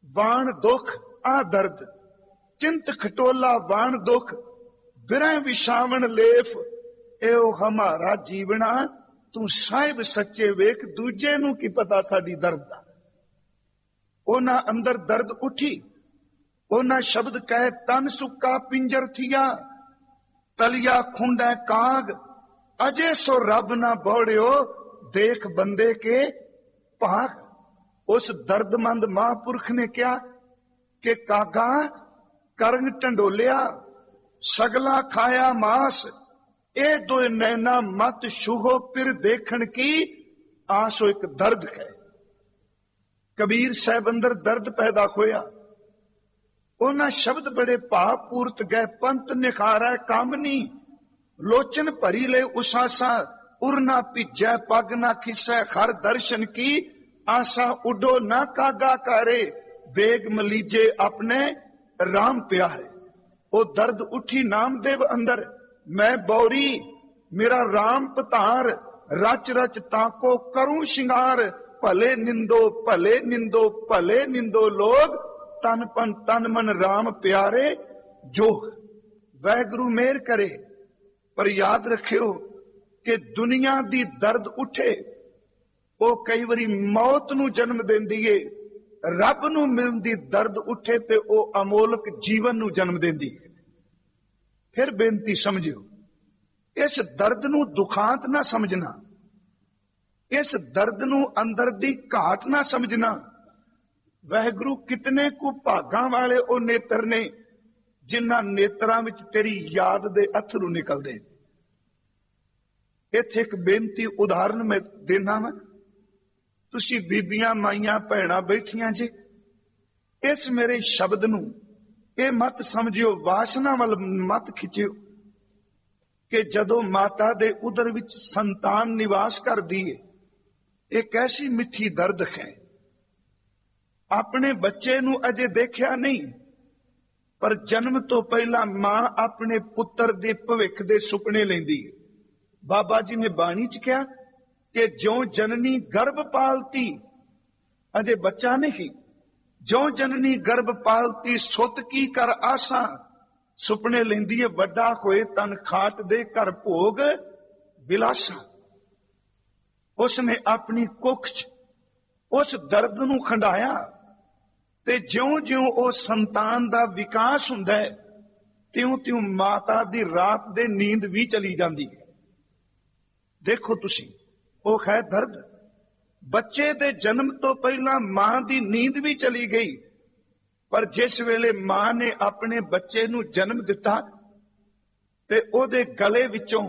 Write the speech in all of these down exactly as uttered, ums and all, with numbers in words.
वाण दुख आ दर्द, चिंत खटोला वाण दुख, बिरह विछावन लेफ, एओ हमारा जीवना, तू साहिब सच्चे वेख, दूजे नू की पता साडी दर्द दा। ओना अंदर दर्द उठी, ओना शब्द कहे तन सुक्का पिंजर थिया, तलिया खुंडै काग, अजे सो रब ना बौड़ियो, देख बंदे के भाग। उस दर्दमंद महापुरख ने क्या कि कागा करंग टंडोलिया, सगला खाया मास, ए दो नैना मत छूहो पिर देखण की, आसो एक दर्द है। कबीर साहब अंदर दर्द पैदा होया, उन्हां शब्द बड़े भावपूर्त गए, पंत निखारै कामनी, लोचन भरी ले उसासा, उरना भिजै पग ना खिसै खर दर्शन की, आशा उडो ना कागा करे, बेग मलीजे अपने राम प्यारे। ओ दर्द उठी नामदेव अंदर, मैं बौरी मेरा राम पतार, रच रच ताको करूं शिंगार, भले निंदो भले निंदो भले निंदो लोग, तन पन तन मन राम प्यारे जोग। वाहिगुरु मेहर करे, पर याद रखियो कि दुनिया दी दर्द उठे, वो कई बारी मौत नू जन्म देंदी है, रब नू मिलण दी दर्द उठे ते वो अमोलक जीवन नू जन्म देंदी है। फिर बेनती समझियो, इस दर्द नू दुखांत ना समझना, इस दर्द नू अंदर दी घाट ना समझना। वाहिगुरु कितने को भागां वाले ओ नेत्र ने, जिन्हां नेत्रां विच तेरी याद दे अथरू निकलदे। इत्थे एक बेनती उदाहरण मैं देना वा, तुसी बीबियां माइयां भैणां बैठियां जे, इस मेरे शब्द नू ये मत समझियो, वासना वाल मत खिंचियो, कि जदों माता दे उदर विच संतान निवास करदी है, एक ऐसी मिठी दर्द है। अपने बच्चे नू अजे देखिया नहीं, पर जन्म तो पहला मां अपने पुत्र दे भविख दे सुपने लैंदी है। बाबा जी ने बाणी च कहा कि ज्यों जननी गर्भ पालती, अजे बच्चा नहीं, ज्यों जननी गर्भ पालती, सुत की कर आसा, सुपने लैंदी है वड्डा होए तन खाट दे कर भोग विलासा। उसने अपनी कुख च उस दर्द नू खंडाया, ते ज्यों ज्यों ओ संतान दा विकास हुंदा है, त्यों त्यों माता दी रात दे नींद भी चली जाती है। देखो तुसी, वो है दर्द। बच्चे दे जन्म तो पहला मां दी नींद भी चली गई, पर जिस वेले मां ने अपने बच्चे नू जन्म दिता, ते ओदे गले विचों,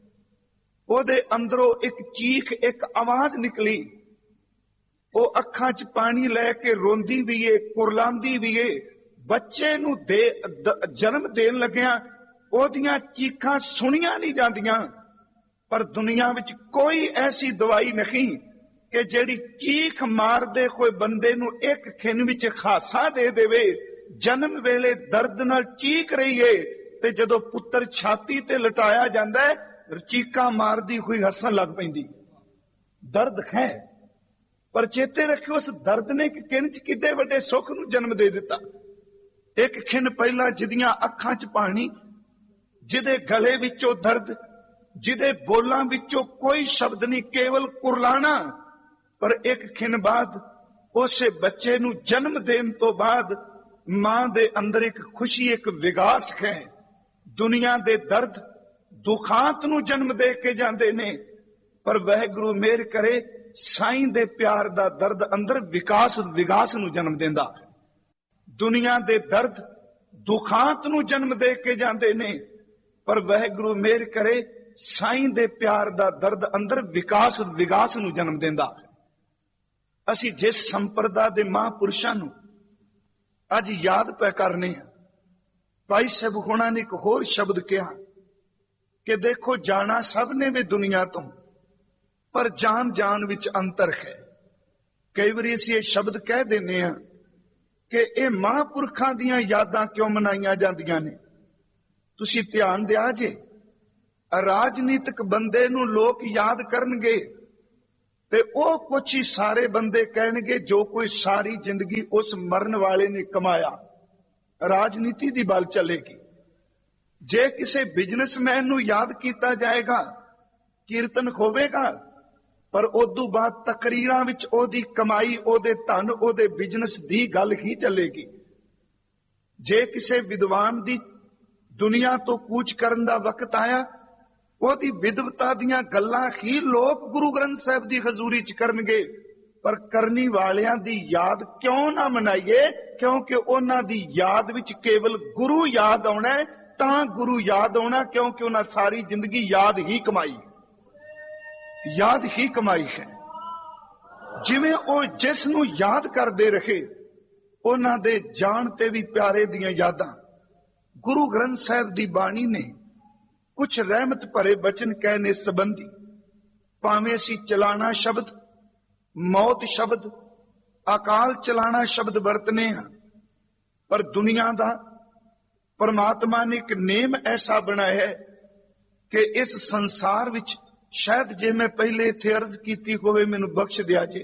ओदे अंदरों एक चीख, एक आवाज निकली। वो अखां च पानी लैके रोंदी भी है, कुरलांदी भी है। बच्चे नू दे जन्म देन लग्या ओदियां चीखां सुनिया नहीं जांदियां, पर दुनिया विच कोई ऐसी दवाई नहीं कि जेड़ी चीख मार दे कोई बंदे नू एक खिन विच खासा दे देवे। जन्म वेले दर्द नाल चीख रही है, ते जदों पुत्र छाती ते लटाया जांदा है, चीखा मारदी हुई हसन लग पैंदी। दर्द है, पर चेते रखियो उस दर्द ने एक किन च किड्डे वड्डे सुख नू जन्म दे दिता। एक खिन पहला जिदियां अखां च पानी, जिदे गले विचों दर्द, जिदे बोलां विचों कोई शब्द नहीं, केवल कुरलाना। पर एक खिन बाद उसे बच्चे नू जन्म देन तो बाद मां दे अंदर एक खुशी, एक विगास है। दुनिया दे दर्द दुखांत नू जन्म दे के जांदे ने, पर वाहिगुरू मेहर करे साईं दे प्यार दा दर्द अंदर विकास विगास नू जन्म देंदा। दुनिया दे दर्द दुखांत नू जन्म दे के जांदे ने, पर वाहिगुरू मेहर करे साईं दे प्यार दा दर्द अंदर विकास विगास नू जन्म देंदा। असी जिस संप्रदा दे महापुरुषां नू अज याद पै करने, भाई साहब होना ने एक होर शब्द कहा कि देखो जाना सब ने वे दुनिया तो, पर जान जान विच अंतर है। कई बार असीं ये शब्द कह देने हैं कि ये महापुरखां दियां यादां क्यों मनाईयां जांदियां ने। तुसीं ध्यान दिया जे, राजनीतिक बंदे नूं लोक याद करनगे, ਤੇ ਉਹ ਕੁਛ ਹੀ ਸਾਰੇ ਬੰਦੇ ਕਹਿਣਗੇ ਜੋ ਕੋਈ ਸਾਰੀ ਜ਼ਿੰਦਗੀ ਉਸ ਮਰਨ ਵਾਲੇ ਨੇ ਕਮਾਇਆ। ਰਾਜਨੀਤੀ ਦੀ ਬਲ ਚੱਲੇਗੀ। ਜੇ ਕਿਸੇ ਬਿਜ਼ਨਸਮੈਨ ਨੂੰ ਯਾਦ ਕੀਤਾ ਜਾਏਗਾ, ਕੀਰਤਨ ਹੋਵੇਗਾ, ਪਰ ਉਦੋਂ ਬਾਅਦ ਤਕਰੀਰਾਂ ਵਿੱਚ ਉਹਦੀ ਕਮਾਈ, ਉਹਦੇ ਧਨ, ਉਹਦੇ ਬਿਜ਼ਨਸ ਦੀ ਗੱਲ ਹੀ ਚੱਲੇਗੀ। ਜੇ ਕਿਸੇ ਵਿਦਵਾਨ ਦੀ ਦੁਨੀਆ ਤੋਂ ਕੂਚ ਕਰਨ ਦਾ ਵਕਤ ਆਇਆ, ਉਹਦੀ ਵਿਦਵਤਾ ਦੀਆਂ ਗੱਲਾਂ ਹੀ ਲੋਕ ਗੁਰੂ ਗ੍ਰੰਥ ਸਾਹਿਬ ਦੀ ਹਜ਼ੂਰੀ 'ਚ ਕਰਨਗੇ। ਪਰ ਕਰਨੀ ਵਾਲਿਆਂ ਦੀ ਯਾਦ ਕਿਉਂ ਨਾ ਮਨਾਈਏ? ਕਿਉਂਕਿ ਉਹਨਾਂ ਦੀ ਯਾਦ ਵਿੱਚ ਕੇਵਲ ਗੁਰੂ ਯਾਦ ਆਉਣਾ ਹੈ, ਤਾਂ ਗੁਰੂ ਯਾਦ ਆਉਣਾ ਕਿਉਂਕਿ ਉਹਨਾਂ ਸਾਰੀ ਜ਼ਿੰਦਗੀ ਯਾਦ ਹੀ ਕਮਾਈ, ਯਾਦ ਹੀ ਕਮਾਈ ਹੈ। ਜਿਵੇਂ ਉਹ ਜਿਸ ਨੂੰ ਯਾਦ ਕਰਦੇ ਰਹੇ, ਉਹਨਾਂ ਦੇ ਜਾਣ ਤੇ ਵੀ ਪਿਆਰੇ ਦੀਆਂ ਯਾਦਾਂ। ਗੁਰੂ ਗ੍ਰੰਥ ਸਾਹਿਬ ਦੀ ਬਾਣੀ ਨੇ ਕੁਛ ਰਹਿਮਤ ਭਰੇ ਬਚਨ ਕਹਿਣੇ ਸੰਬੰਧੀ, ਭਾਵੇਂ ਅਸੀਂ ਚਲਾਣਾ ਸ਼ਬਦ, ਮੌਤ ਸ਼ਬਦ, ਅਕਾਲ ਚਲਾਣਾ ਸ਼ਬਦ ਵਰਤਨੇ ਹਾਂ, ਪਰ ਦੁਨੀਆ ਦਾ ਪਰਮਾਤਮਾ ਨੇ ਇੱਕ ਨੇਮ ਐਸਾ ਬਣਾਇਆ ਹੈ ਕਿ ਇਸ ਸੰਸਾਰ ਵਿੱਚ, ਸ਼ਾਇਦ ਜੇ ਮੈਂ ਪਹਿਲੇ ਇੱਥੇ ਅਰਜ਼ ਕੀਤੀ ਹੋਵੇ ਮੈਨੂੰ ਬਖਸ਼ ਦਿਆ ਜੇ,